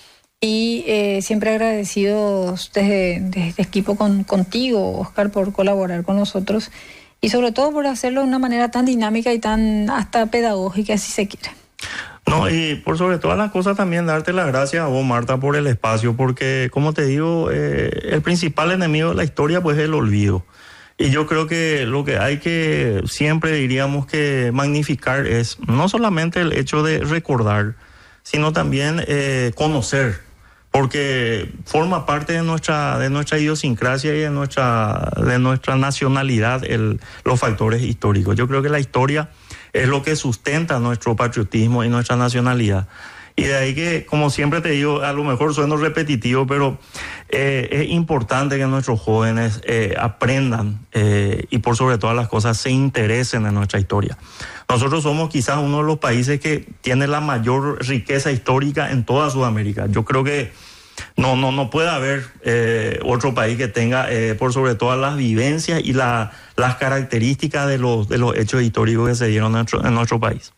Y eh, siempre agradecidos desde, desde equipo con, contigo, Oscar, por colaborar con nosotros y sobre todo por hacerlo de una manera tan dinámica y tan hasta pedagógica, si se quiere. No, y por sobre todas las cosas también darte las gracias a vos, Marta, por el espacio, porque como te digo, eh, el principal enemigo de la historia pues es el olvido. Y yo creo que lo que hay que siempre diríamos que magnificar es no solamente el hecho de recordar, sino también eh, conocer. Porque forma parte de nuestra de nuestra idiosincrasia y de nuestra de nuestra nacionalidad el, los factores históricos. Yo creo que la historia es lo que sustenta nuestro patriotismo y nuestra nacionalidad. Y de ahí que, como siempre te digo, a lo mejor sueno repetitivo, pero eh, es importante que nuestros jóvenes eh, aprendan eh, y por sobre todas las cosas se interesen en nuestra historia. Nosotros somos quizás uno de los países que tiene la mayor riqueza histórica en toda Sudamérica. Yo creo que no, no, no puede haber eh, otro país que tenga eh, por sobre todas las vivencias y la, las características de los, de los hechos históricos que se dieron en nuestro, en nuestro país.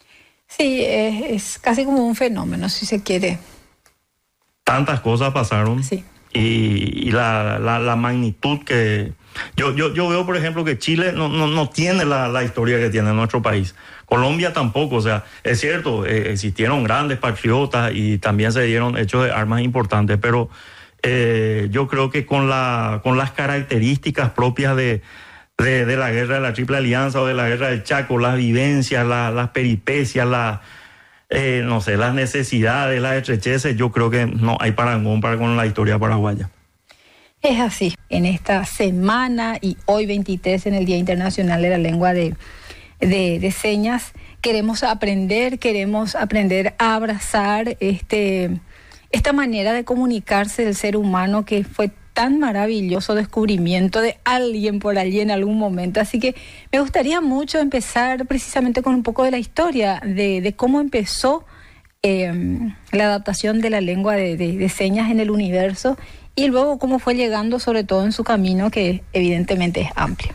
Sí, es, es casi como un fenómeno, si se quiere. Tantas cosas pasaron. Sí. Y, y la, la, la magnitud que... Yo, yo, yo veo, por ejemplo, que Chile no, no, no tiene la, la historia que tiene nuestro país. Colombia tampoco, o sea, es cierto, eh, existieron grandes patriotas y también se dieron hechos de armas importantes, pero eh, yo creo que con, la, con las características propias de, de, de la guerra de la Triple Alianza o de la guerra del Chaco, las vivencias, la, las peripecias, la, eh, no sé, las necesidades, las estrecheces, yo creo que no hay parangón para con la historia paraguaya. Es así, en esta semana y hoy veintitrés en el Día Internacional de la Lengua de, de, de Señas, queremos aprender, queremos aprender a abrazar este, esta manera de comunicarse del ser humano que fue tan maravilloso descubrimiento de alguien por allí en algún momento. Así que me gustaría mucho empezar precisamente con un poco de la historia de, de cómo empezó eh, la adaptación de la lengua de, de, de señas en el universo. Y luego cómo fue llegando, sobre todo en su camino, que evidentemente es amplio.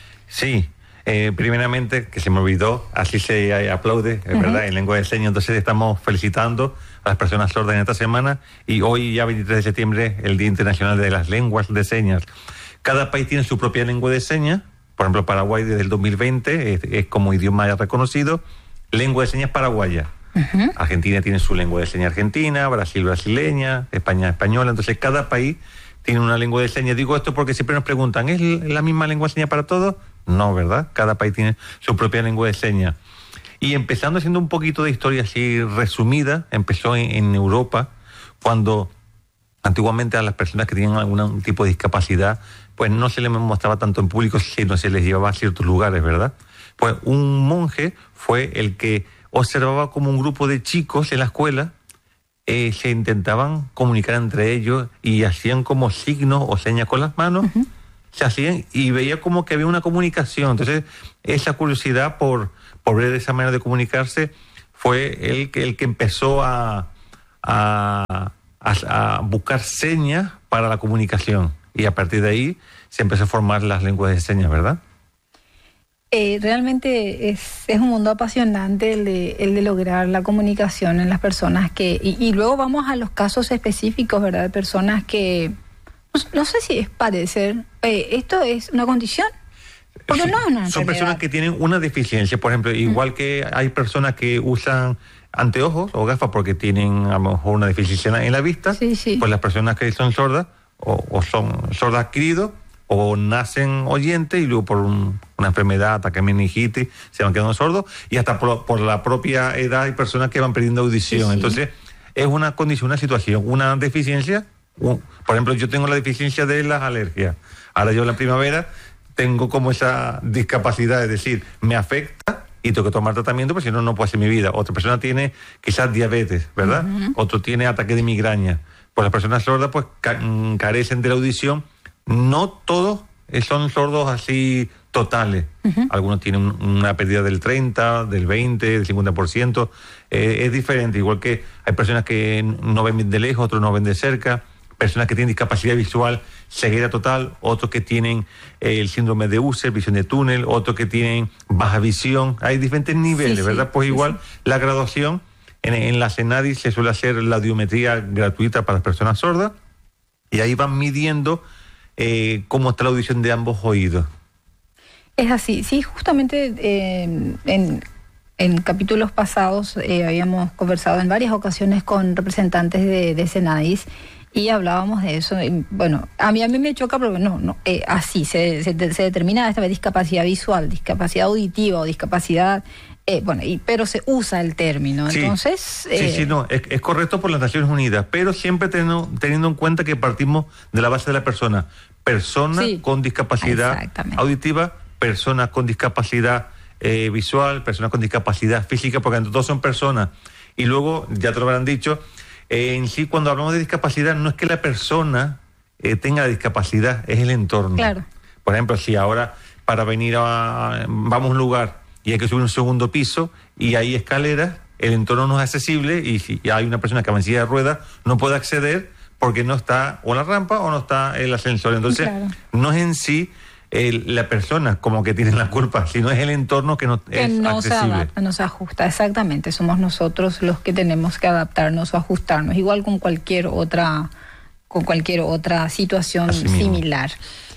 Sí, eh, primeramente, que se me olvidó, así se eh, aplaude, es uh-huh. verdad, en lengua de señas. Entonces estamos felicitando a las personas sordas en esta semana y hoy, ya veintitrés de septiembre, el Día Internacional de las Lenguas de Señas. Cada país tiene su propia lengua de señas. Por ejemplo, Paraguay desde el dos mil veinte es, es como idioma reconocido, lengua de señas paraguaya. Uh-huh. Argentina tiene su lengua de señas argentina, Brasil brasileña, España española. Entonces cada país tiene una lengua de señas. Digo esto porque siempre nos preguntan, ¿es la misma lengua de señas para todos? No, ¿verdad? Cada país tiene su propia lengua de señas. Y empezando haciendo un poquito de historia así resumida, empezó en, en Europa, cuando antiguamente a las personas que tenían algún tipo de discapacidad, pues no se les mostraba tanto en público, sino se les llevaba a ciertos lugares, ¿verdad? Pues un monje fue el que observaba como un grupo de chicos en la escuela eh, se intentaban comunicar entre ellos y hacían como signos o señas con las manos uh-huh. se hacían y veía como que había una comunicación. Entonces, esa curiosidad por, por ver esa manera de comunicarse fue el que, el que empezó a, a, a, a buscar señas para la comunicación. Y a partir de ahí se empezó a formar las lenguas de señas, ¿verdad? Eh, realmente es, es un mundo apasionante el de, el de lograr la comunicación en las personas que... Y, y luego vamos a los casos específicos, ¿verdad? De personas que... No, no sé si es padecer. Eh, ¿Esto es una condición? Porque Sí, no es una son enfermedad. personas que tienen una deficiencia, por ejemplo, igual que hay personas que usan anteojos o gafas porque tienen a lo mejor una deficiencia en la vista, Sí, sí. pues las personas que son sordas o, o son sordas adquiridos o nacen oyentes y luego por un- una enfermedad, ataque meningitis, se van quedando sordos y hasta por, por la propia edad hay personas que van perdiendo audición. Sí, sí. Entonces, es una condición, una situación, una deficiencia. Un- por ejemplo, yo tengo la deficiencia de las alergias. Ahora yo en la primavera tengo como esa discapacidad, es decir, me afecta y tengo que tomar tratamiento porque si no, no puedo hacer mi vida. Otra persona tiene quizás diabetes, ¿verdad? Otro tiene ataque de migraña. Pues las personas sordas pues ca- mm, carecen de la audición. No todos eh, son sordos así totales. Algunos tienen un- una pérdida del treinta, del veinte, del cincuenta por ciento. Eh, es diferente, igual que hay personas que no ven de lejos, otros no ven de cerca. Personas que tienen discapacidad visual, ceguera total, otros que tienen eh, el síndrome de Usher, visión de túnel, otros que tienen baja visión. Hay diferentes niveles, Sí, sí, ¿verdad? Pues sí, igual la graduación en, en la CENADI se suele hacer la audiometría gratuita para las personas sordas y ahí van midiendo eh, cómo está la audición de ambos oídos. Es así, sí, justamente eh, en, en capítulos pasados eh, habíamos conversado en varias ocasiones con representantes de, de Senadis y hablábamos de eso. Y, bueno, a mí a mí me choca porque no, no, eh, así se, se, se determina esta vez discapacidad visual, discapacidad auditiva o discapacidad, eh, bueno, y, pero se usa el término. Sí. Entonces, Sí, eh, sí, no, es, es correcto por las Naciones Unidas, pero siempre teniendo, teniendo en cuenta que partimos de la base de la persona. Persona Sí, con discapacidad exactamente. auditiva, personas con discapacidad eh, visual, personas con discapacidad física, porque entre todos son personas. Y luego, ya te lo habrán dicho, eh, en sí cuando hablamos de discapacidad no es que la persona eh, tenga la discapacidad, es el entorno. Claro. Por ejemplo, si ahora para venir a, vamos a un lugar y hay que subir un segundo piso y hay escaleras, el entorno no es accesible y si hay una persona que va en silla de ruedas no puede acceder porque no está o la rampa o no está el ascensor. Entonces, Claro. no es en sí el- la persona como que tiene la culpa, sino es el entorno que no que es no se accesible. adapta, no se ajusta, exactamente. Somos nosotros los que tenemos que adaptarnos o ajustarnos, igual con cualquier otra, con cualquier otra situación Así mismo. similar.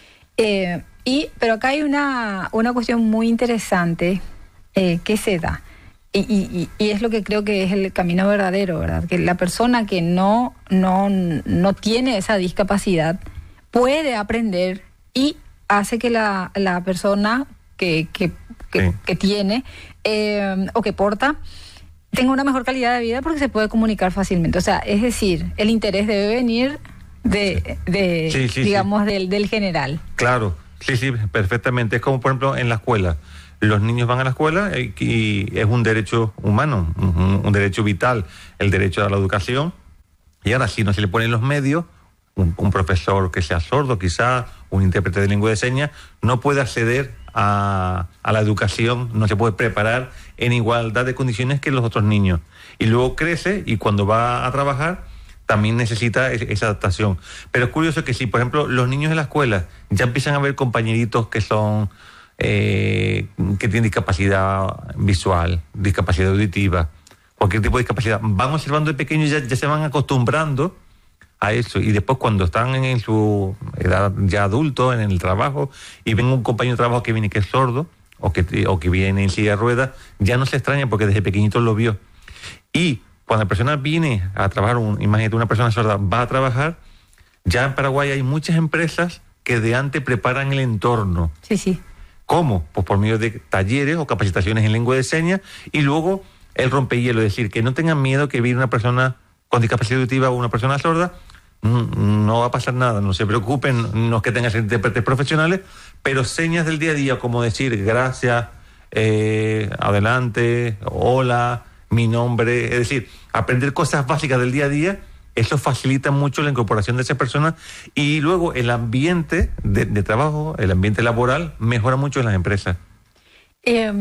Eh, y, pero acá hay una, una cuestión muy interesante eh, que se da. Y, y, y es lo que creo que es el camino verdadero, ¿verdad? Que la persona que no, no, no tiene esa discapacidad puede aprender y hace que la, la persona que, que, que, Sí. que tiene eh, o que porta tenga una mejor calidad de vida porque se puede comunicar fácilmente. O sea, es decir, el interés debe venir de, de Sí, sí, digamos, del, del general. Claro, sí, sí, perfectamente. Es como, por ejemplo, en la escuela. Los niños van a la escuela y, y es un derecho humano, un, un derecho vital, el derecho a la educación. Y ahora, si no se le ponen los medios, un, un profesor que sea sordo, quizá, un intérprete de lengua de señas, no puede acceder a, a la educación, no se puede preparar en igualdad de condiciones que los otros niños. Y luego crece y cuando va a trabajar también necesita es- esa adaptación. Pero es curioso que si, por ejemplo, los niños en la escuela ya empiezan a ver compañeritos que son eh, que tienen discapacidad visual, discapacidad auditiva, cualquier tipo de discapacidad, van observando de pequeños, ya, ya se van acostumbrando a eso. Y después cuando están en, en su edad ya adulto, en el trabajo, y ven un compañero de trabajo que viene que es sordo, o que, o que viene en silla de ruedas, ya no se extraña porque desde pequeñito lo vio. Y cuando la persona viene a trabajar, un, imagínate una persona sorda, va a trabajar, ya en Paraguay hay muchas empresas que de antes preparan el entorno. Sí, sí. ¿Cómo? Pues por medio de talleres o capacitaciones en lengua de señas y luego el rompehielo, es decir, que no tengan miedo que viene una persona con discapacidad auditiva o una persona sorda, mm, no va a pasar nada, no se preocupen, no es que tengan intérpretes profesionales, pero señas del día a día como decir gracias, eh, adelante, hola, mi nombre, es decir, aprender cosas básicas del día a día eso facilita mucho la incorporación de esa persona y luego el ambiente de, de trabajo, el ambiente laboral mejora mucho en las empresas. Eh,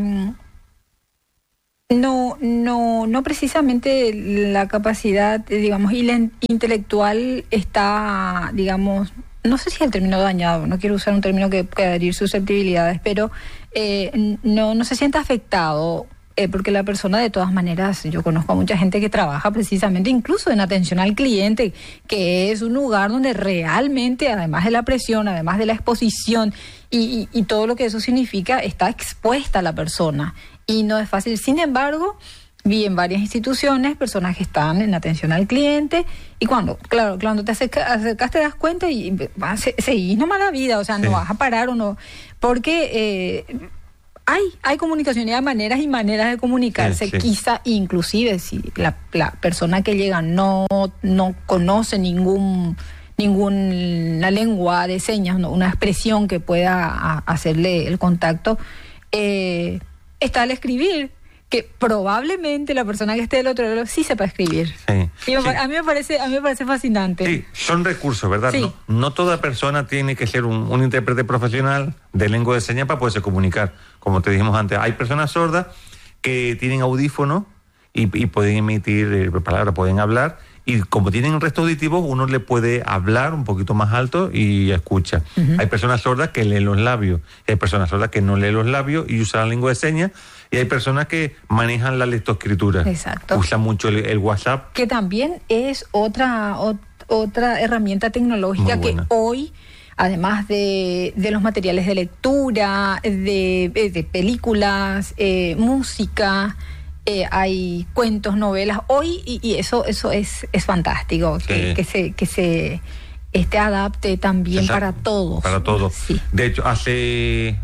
no, no, no precisamente la capacidad, digamos, intelectual está, digamos, no sé si es el término dañado, no quiero usar un término que pueda herir susceptibilidades, pero eh, no, no se siente afectado. Eh, porque la persona, de todas maneras, yo conozco a mucha gente que trabaja precisamente incluso en atención al cliente, que es un lugar donde realmente, además de la presión, además de la exposición y, y, y todo lo que eso significa, está expuesta la persona y no es fácil. Sin embargo, vi en varias instituciones personas que están en atención al cliente y cuando, claro, cuando te acercas, acercas te das cuenta y vas, seguís nomás la vida, o sea, sí. no vas a parar o no, porque... Eh, Hay, hay comunicación y hay maneras y maneras de comunicarse. Sí, sí. Quizá, inclusive, si la, la persona que llega no, no conoce ningún ninguna lengua de señas, no, una expresión que pueda a, hacerle el contacto, eh, está al escribir, que probablemente la persona que esté del otro lado sí sepa escribir. Sí, y me, sí. a mí me parece, a mí me parece fascinante. Sí, son recursos, ¿verdad? Sí. No, no toda persona tiene que ser un, un intérprete profesional de lengua de señas para poderse comunicar. Como te dijimos antes, hay personas sordas que tienen audífono y, y pueden emitir eh, palabras, pueden hablar, y como tienen resto auditivo, uno le puede hablar un poquito más alto y escucha. Uh-huh. Hay personas sordas que leen los labios, hay personas sordas que no leen los labios y usan la lengua de señas, y hay personas que manejan la lectoescritura. Exacto. Usan mucho el, el WhatsApp. Que también es otra, o, otra herramienta tecnológica que hoy, además de, de los materiales de lectura, de, de películas, eh, música, eh, hay cuentos, novelas, hoy, y, y eso eso es, es fantástico, sí. que, que se... Que se este adapte también Exacto. para todos. Para todos. Sí. De hecho, hace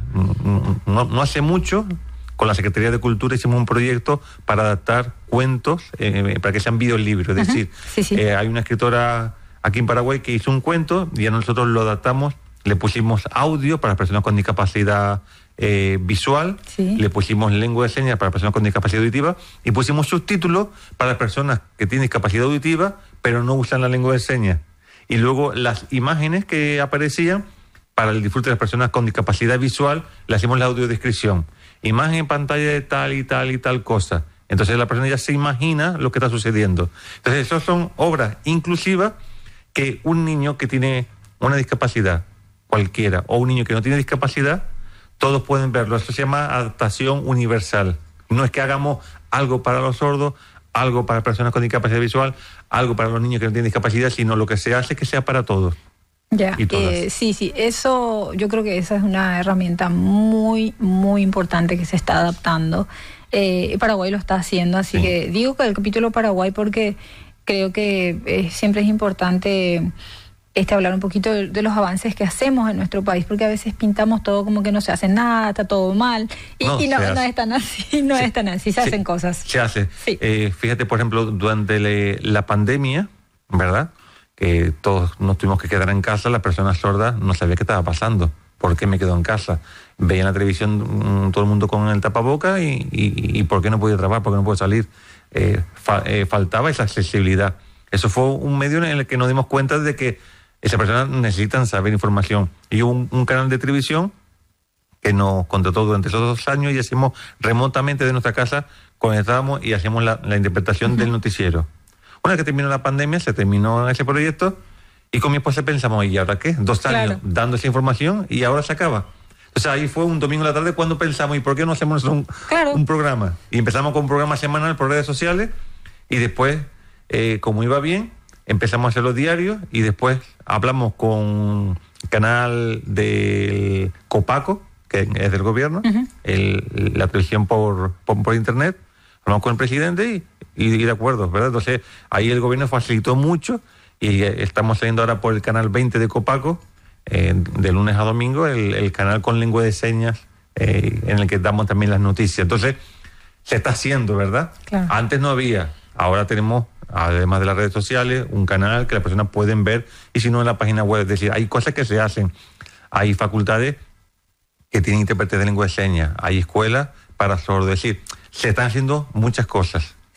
no, no hace mucho, con la Secretaría de Cultura hicimos un proyecto para adaptar cuentos, eh, para que sean videolibros. Es uh-huh. decir, sí, sí. Eh, hay una escritora aquí en Paraguay que hizo un cuento y a nosotros lo adaptamos, le pusimos audio para personas con discapacidad eh, visual, sí. le pusimos lengua de señas para personas con discapacidad auditiva y pusimos subtítulos para personas que tienen discapacidad auditiva pero no usan la lengua de señas. Y luego las imágenes que aparecían para el disfrute de las personas con discapacidad visual, le hacemos la audiodescripción. Imagen en pantalla de tal y tal y tal cosa. Entonces la persona ya se imagina lo que está sucediendo. Entonces esas son obras inclusivas que un niño que tiene una discapacidad cualquiera o un niño que no tiene discapacidad, todos pueden verlo. Eso se llama adaptación universal. No es que hagamos algo para los sordos, algo para personas con discapacidad visual, algo para los niños que no tienen discapacidad, sino lo que se hace es que sea para todos. Ya, eh, sí, sí, eso yo creo que esa es una herramienta muy, muy importante que se está adaptando. Eh, Paraguay lo está haciendo, así sí. que digo que el capítulo Paraguay porque creo que eh, siempre es importante este hablar un poquito de, de los avances que hacemos en nuestro país, porque a veces pintamos todo como que no se hace nada, está todo mal, y no, y no, no es tan así, no sí. es tan así, se sí. hacen cosas. Se hace. Sí. Eh, fíjate, por ejemplo, durante le, la pandemia, ¿verdad?, que todos nos tuvimos que quedar en casa, las personas sordas no sabían qué estaba pasando. ¿Por qué me quedo en casa? Veían la televisión mmm, todo el mundo con el tapaboca y, y, y ¿por qué no podía trabajar? ¿Por qué no puedo salir? Eh, fa, eh, faltaba esa accesibilidad. Eso fue un medio en el que nos dimos cuenta de que esas personas necesitan saber información. Y hubo un, un canal de televisión que nos contrató durante esos dos años y hacíamos remotamente de nuestra casa, conectábamos y hacíamos la, la interpretación uh-huh. del noticiero. Una vez que terminó la pandemia, se terminó ese proyecto y con mi esposa pensamos, ¿y ahora qué? Dos años claro. dando esa información y ahora se acaba. O sea, ahí fue un domingo en la tarde cuando pensamos, ¿y por qué no hacemos un, claro. un programa? Y empezamos con un programa semanal por redes sociales y después, eh, como iba bien, empezamos a hacer los diarios y después hablamos con el canal del Copaco, que es del gobierno, uh-huh. el, la televisión por, por, por internet, hablamos con el presidente y Y, y de acuerdo, ¿verdad? Entonces, ahí el gobierno facilitó mucho y eh, estamos saliendo ahora por el canal veinte de Copaco, eh, de lunes a domingo, el, el canal con lengua de señas, eh, en el que damos también las noticias. Entonces, se está haciendo, ¿verdad? Claro. Antes no había, ahora tenemos, además de las redes sociales, un canal que las personas pueden ver, y si no en la página web, es decir, hay cosas que se hacen, hay facultades que tienen intérpretes de lengua de señas, hay escuelas para sordos, es decir, se están haciendo muchas cosas.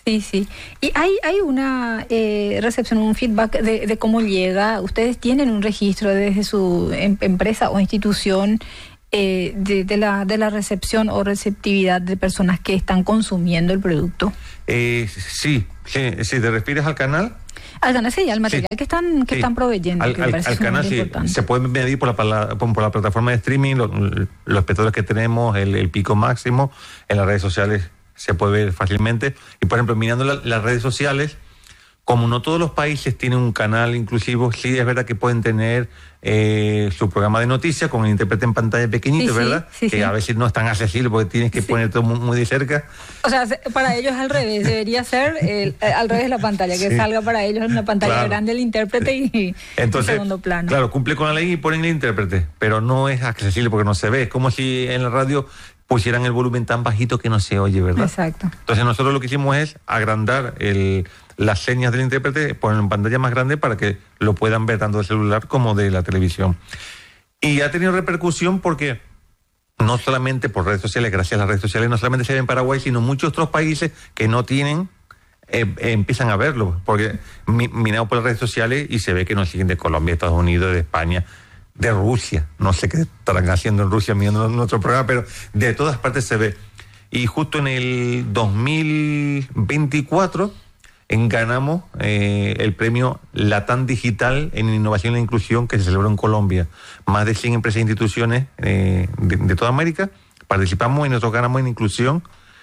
Sí, sí. Y hay, hay una eh, recepción, un feedback de, de cómo llega. Ustedes tienen un registro desde su em, empresa o institución eh, de, de, la, de la recepción o receptividad de personas que están consumiendo el producto. Eh, sí, sí, si te refieres al canal. Al canal, sí, al material sí, que están que sí. están proveyendo. Al, que al, al canal, sí. Se puede medir por la, por la plataforma de streaming, los, los espectadores que tenemos, el, el pico máximo. En las redes sociales se puede ver fácilmente. Y, por ejemplo, mirando la, las redes sociales, como no todos los países tienen un canal inclusivo, sí es verdad que pueden tener eh, su programa de noticias con el intérprete en pantalla pequeñito, sí, ¿verdad? Sí, sí, que sí. A veces no es tan accesible porque tienes que sí. poner todo muy, muy de cerca. O sea, para ellos al revés, debería ser el, al revés la pantalla, que sí. salga para ellos en una pantalla claro. grande el intérprete y Entonces, en segundo plano. Claro, cumple con la ley y ponen el intérprete, pero no es accesible porque no se ve. Es como si en la radio pusieran el volumen tan bajito que no se oye, ¿verdad? Exacto. Entonces nosotros lo que hicimos es agrandar el, las señas del intérprete, ponerlo en pantalla más grande para que lo puedan ver tanto del celular como de la televisión. Y ha tenido repercusión porque no solamente por redes sociales, gracias a las redes sociales, no solamente se ve en Paraguay, sino muchos otros países que no tienen, eh, eh, empiezan a verlo, porque mi, miramos por las redes sociales y se ve que nos siguen de Colombia, Estados Unidos, de España, de Rusia, no sé qué estarán haciendo en Rusia mirando nuestro programa, pero de todas partes se ve. Y justo en el dos mil veinticuatro en, ganamos eh, el premio Latam Digital en Innovación e Inclusión que se celebró en Colombia. Más de cien empresas e instituciones eh, de, de toda América participamos y nosotros ganamos en inclusión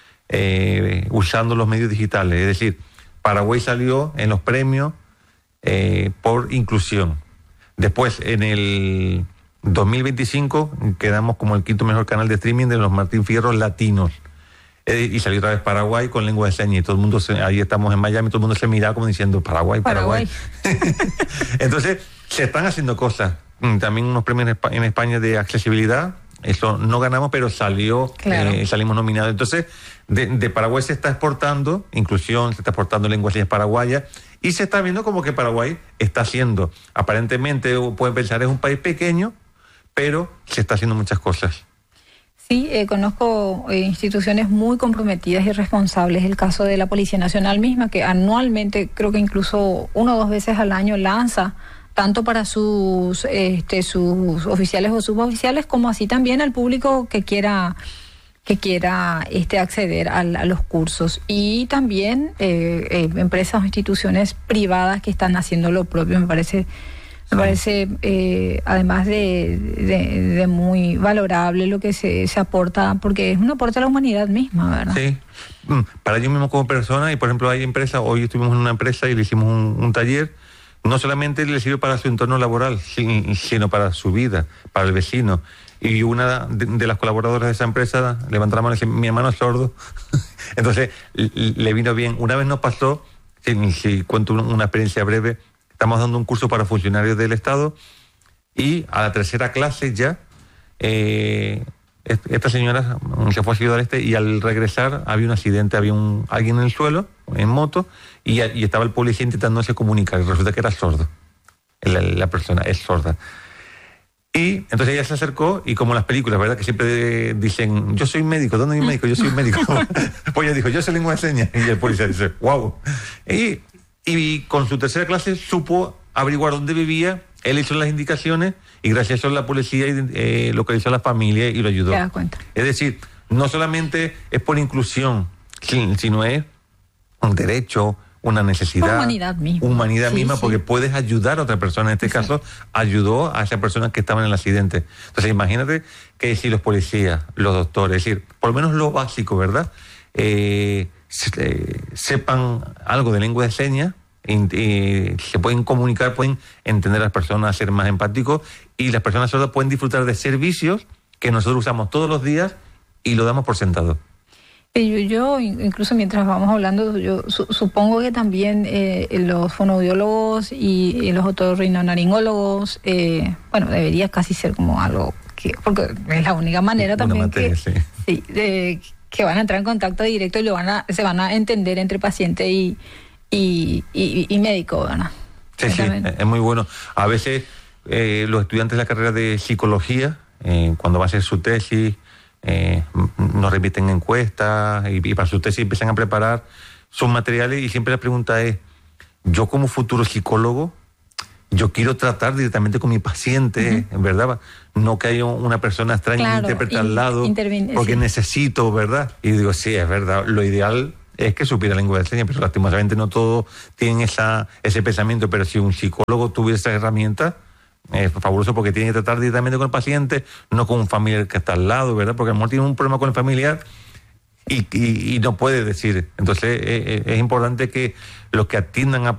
eh, usando los medios digitales. Es decir, Paraguay salió en los premios eh, por inclusión. Después, en el dos mil veinticinco, quedamos como el quinto mejor canal de streaming de los Martín Fierro latinos. Eh, y salió otra vez Paraguay con lengua de señas. Y todo el mundo, se, ahí estamos en Miami, todo el mundo se mira como diciendo Paraguay, Paraguay. Paraguay. Entonces, se están haciendo cosas. También unos premios en España de accesibilidad. Eso no ganamos, pero salió, claro. eh, salimos nominados. Entonces, de, de Paraguay se está exportando inclusión, se está exportando lenguas y señas paraguayas. Y se está viendo como que Paraguay está haciendo, aparentemente pueden pensar es un país pequeño, pero se está haciendo muchas cosas. Sí, eh, conozco eh, instituciones muy comprometidas y responsables. El caso de la Policía Nacional misma, que anualmente, creo que incluso una o dos veces al año lanza, tanto para sus, este, sus oficiales o suboficiales, como así también al público que quiera... que quiera este, acceder a, a los cursos. Y también eh, eh, empresas o instituciones privadas que están haciendo lo propio. Me parece, me parece eh, además de, de, de muy valorable lo que se, se aporta, porque es un aporte a la humanidad misma, ¿verdad? Sí, para yo mismo como persona, y por ejemplo hay empresas, hoy estuvimos en una empresa y le hicimos un, un taller, no solamente le sirve para su entorno laboral, sino para su vida, para el vecino. Y una de, de las colaboradoras de esa empresa levantó la mano y dice, mi hermano es sordo. Entonces, le vino bien. Una vez nos pasó, si, si cuento una experiencia breve, estamos dando un curso para funcionarios del Estado y a la tercera clase ya, eh, esta señora se fue a Ciudad Este y al regresar había un accidente, había un, alguien en el suelo, en moto, y, y estaba el policía intentándose comunicar. Y resulta que era sordo. La, la persona es sorda. Y entonces ella se acercó y como en las películas, ¿verdad? Que siempre dicen, yo soy médico, ¿dónde hay un médico? Yo soy médico. Pues ella dijo, yo soy lengua de señas. Y el policía dice, wow. Y, y con su tercera clase supo averiguar dónde vivía, él hizo las indicaciones y gracias a eso la policía eh, localizó a la familia y lo ayudó. Te das cuenta. Es decir, no solamente es por inclusión, sino es un derecho, una necesidad, humanidad misma, humanidad sí, misma sí. Porque puedes ayudar a otra persona. En este sí. caso, ayudó a esa persona que estaba en el accidente. Entonces, imagínate que si los policías, los doctores, es decir, por lo menos lo básico, ¿verdad? Eh, se, eh, sepan algo de lengua de señas, eh, se pueden comunicar, pueden entender a las personas, ser más empáticos, y las personas sordas pueden disfrutar de servicios que nosotros usamos todos los días y lo damos por sentado. Yo, yo, incluso mientras vamos hablando, yo su, supongo que también eh, los fonoaudiólogos y, y los otorrinolaringólogos, eh, bueno, debería casi ser como algo que, porque es la única manera también materia, que, sí. Sí, de, que van a entrar en contacto directo y lo van a, se van a entender entre paciente y, y, y, y médico, ¿verdad? Sí, sí, es muy bueno. A veces eh, los estudiantes de la carrera de psicología, eh, cuando van a hacer su tesis, Eh, nos repiten encuestas y, y para su tesis empiezan a preparar sus materiales y siempre la pregunta es, yo como futuro psicólogo, yo quiero tratar directamente con mi paciente, uh-huh. ¿verdad? No que haya una persona extraña claro, que interprete al lado, porque sí. necesito, ¿verdad? Y digo, sí, es verdad, lo ideal es que supiera lengua de señas, pero lastimosamente no todos tienen esa, ese pensamiento, pero si un psicólogo tuviera esa herramienta, es fabuloso porque tiene que tratar directamente con el paciente, no con un familiar que está al lado, ¿verdad? Porque a lo mejor tiene un problema con el familiar y, y, y no puede decir. Entonces es, es importante que los que atiendan a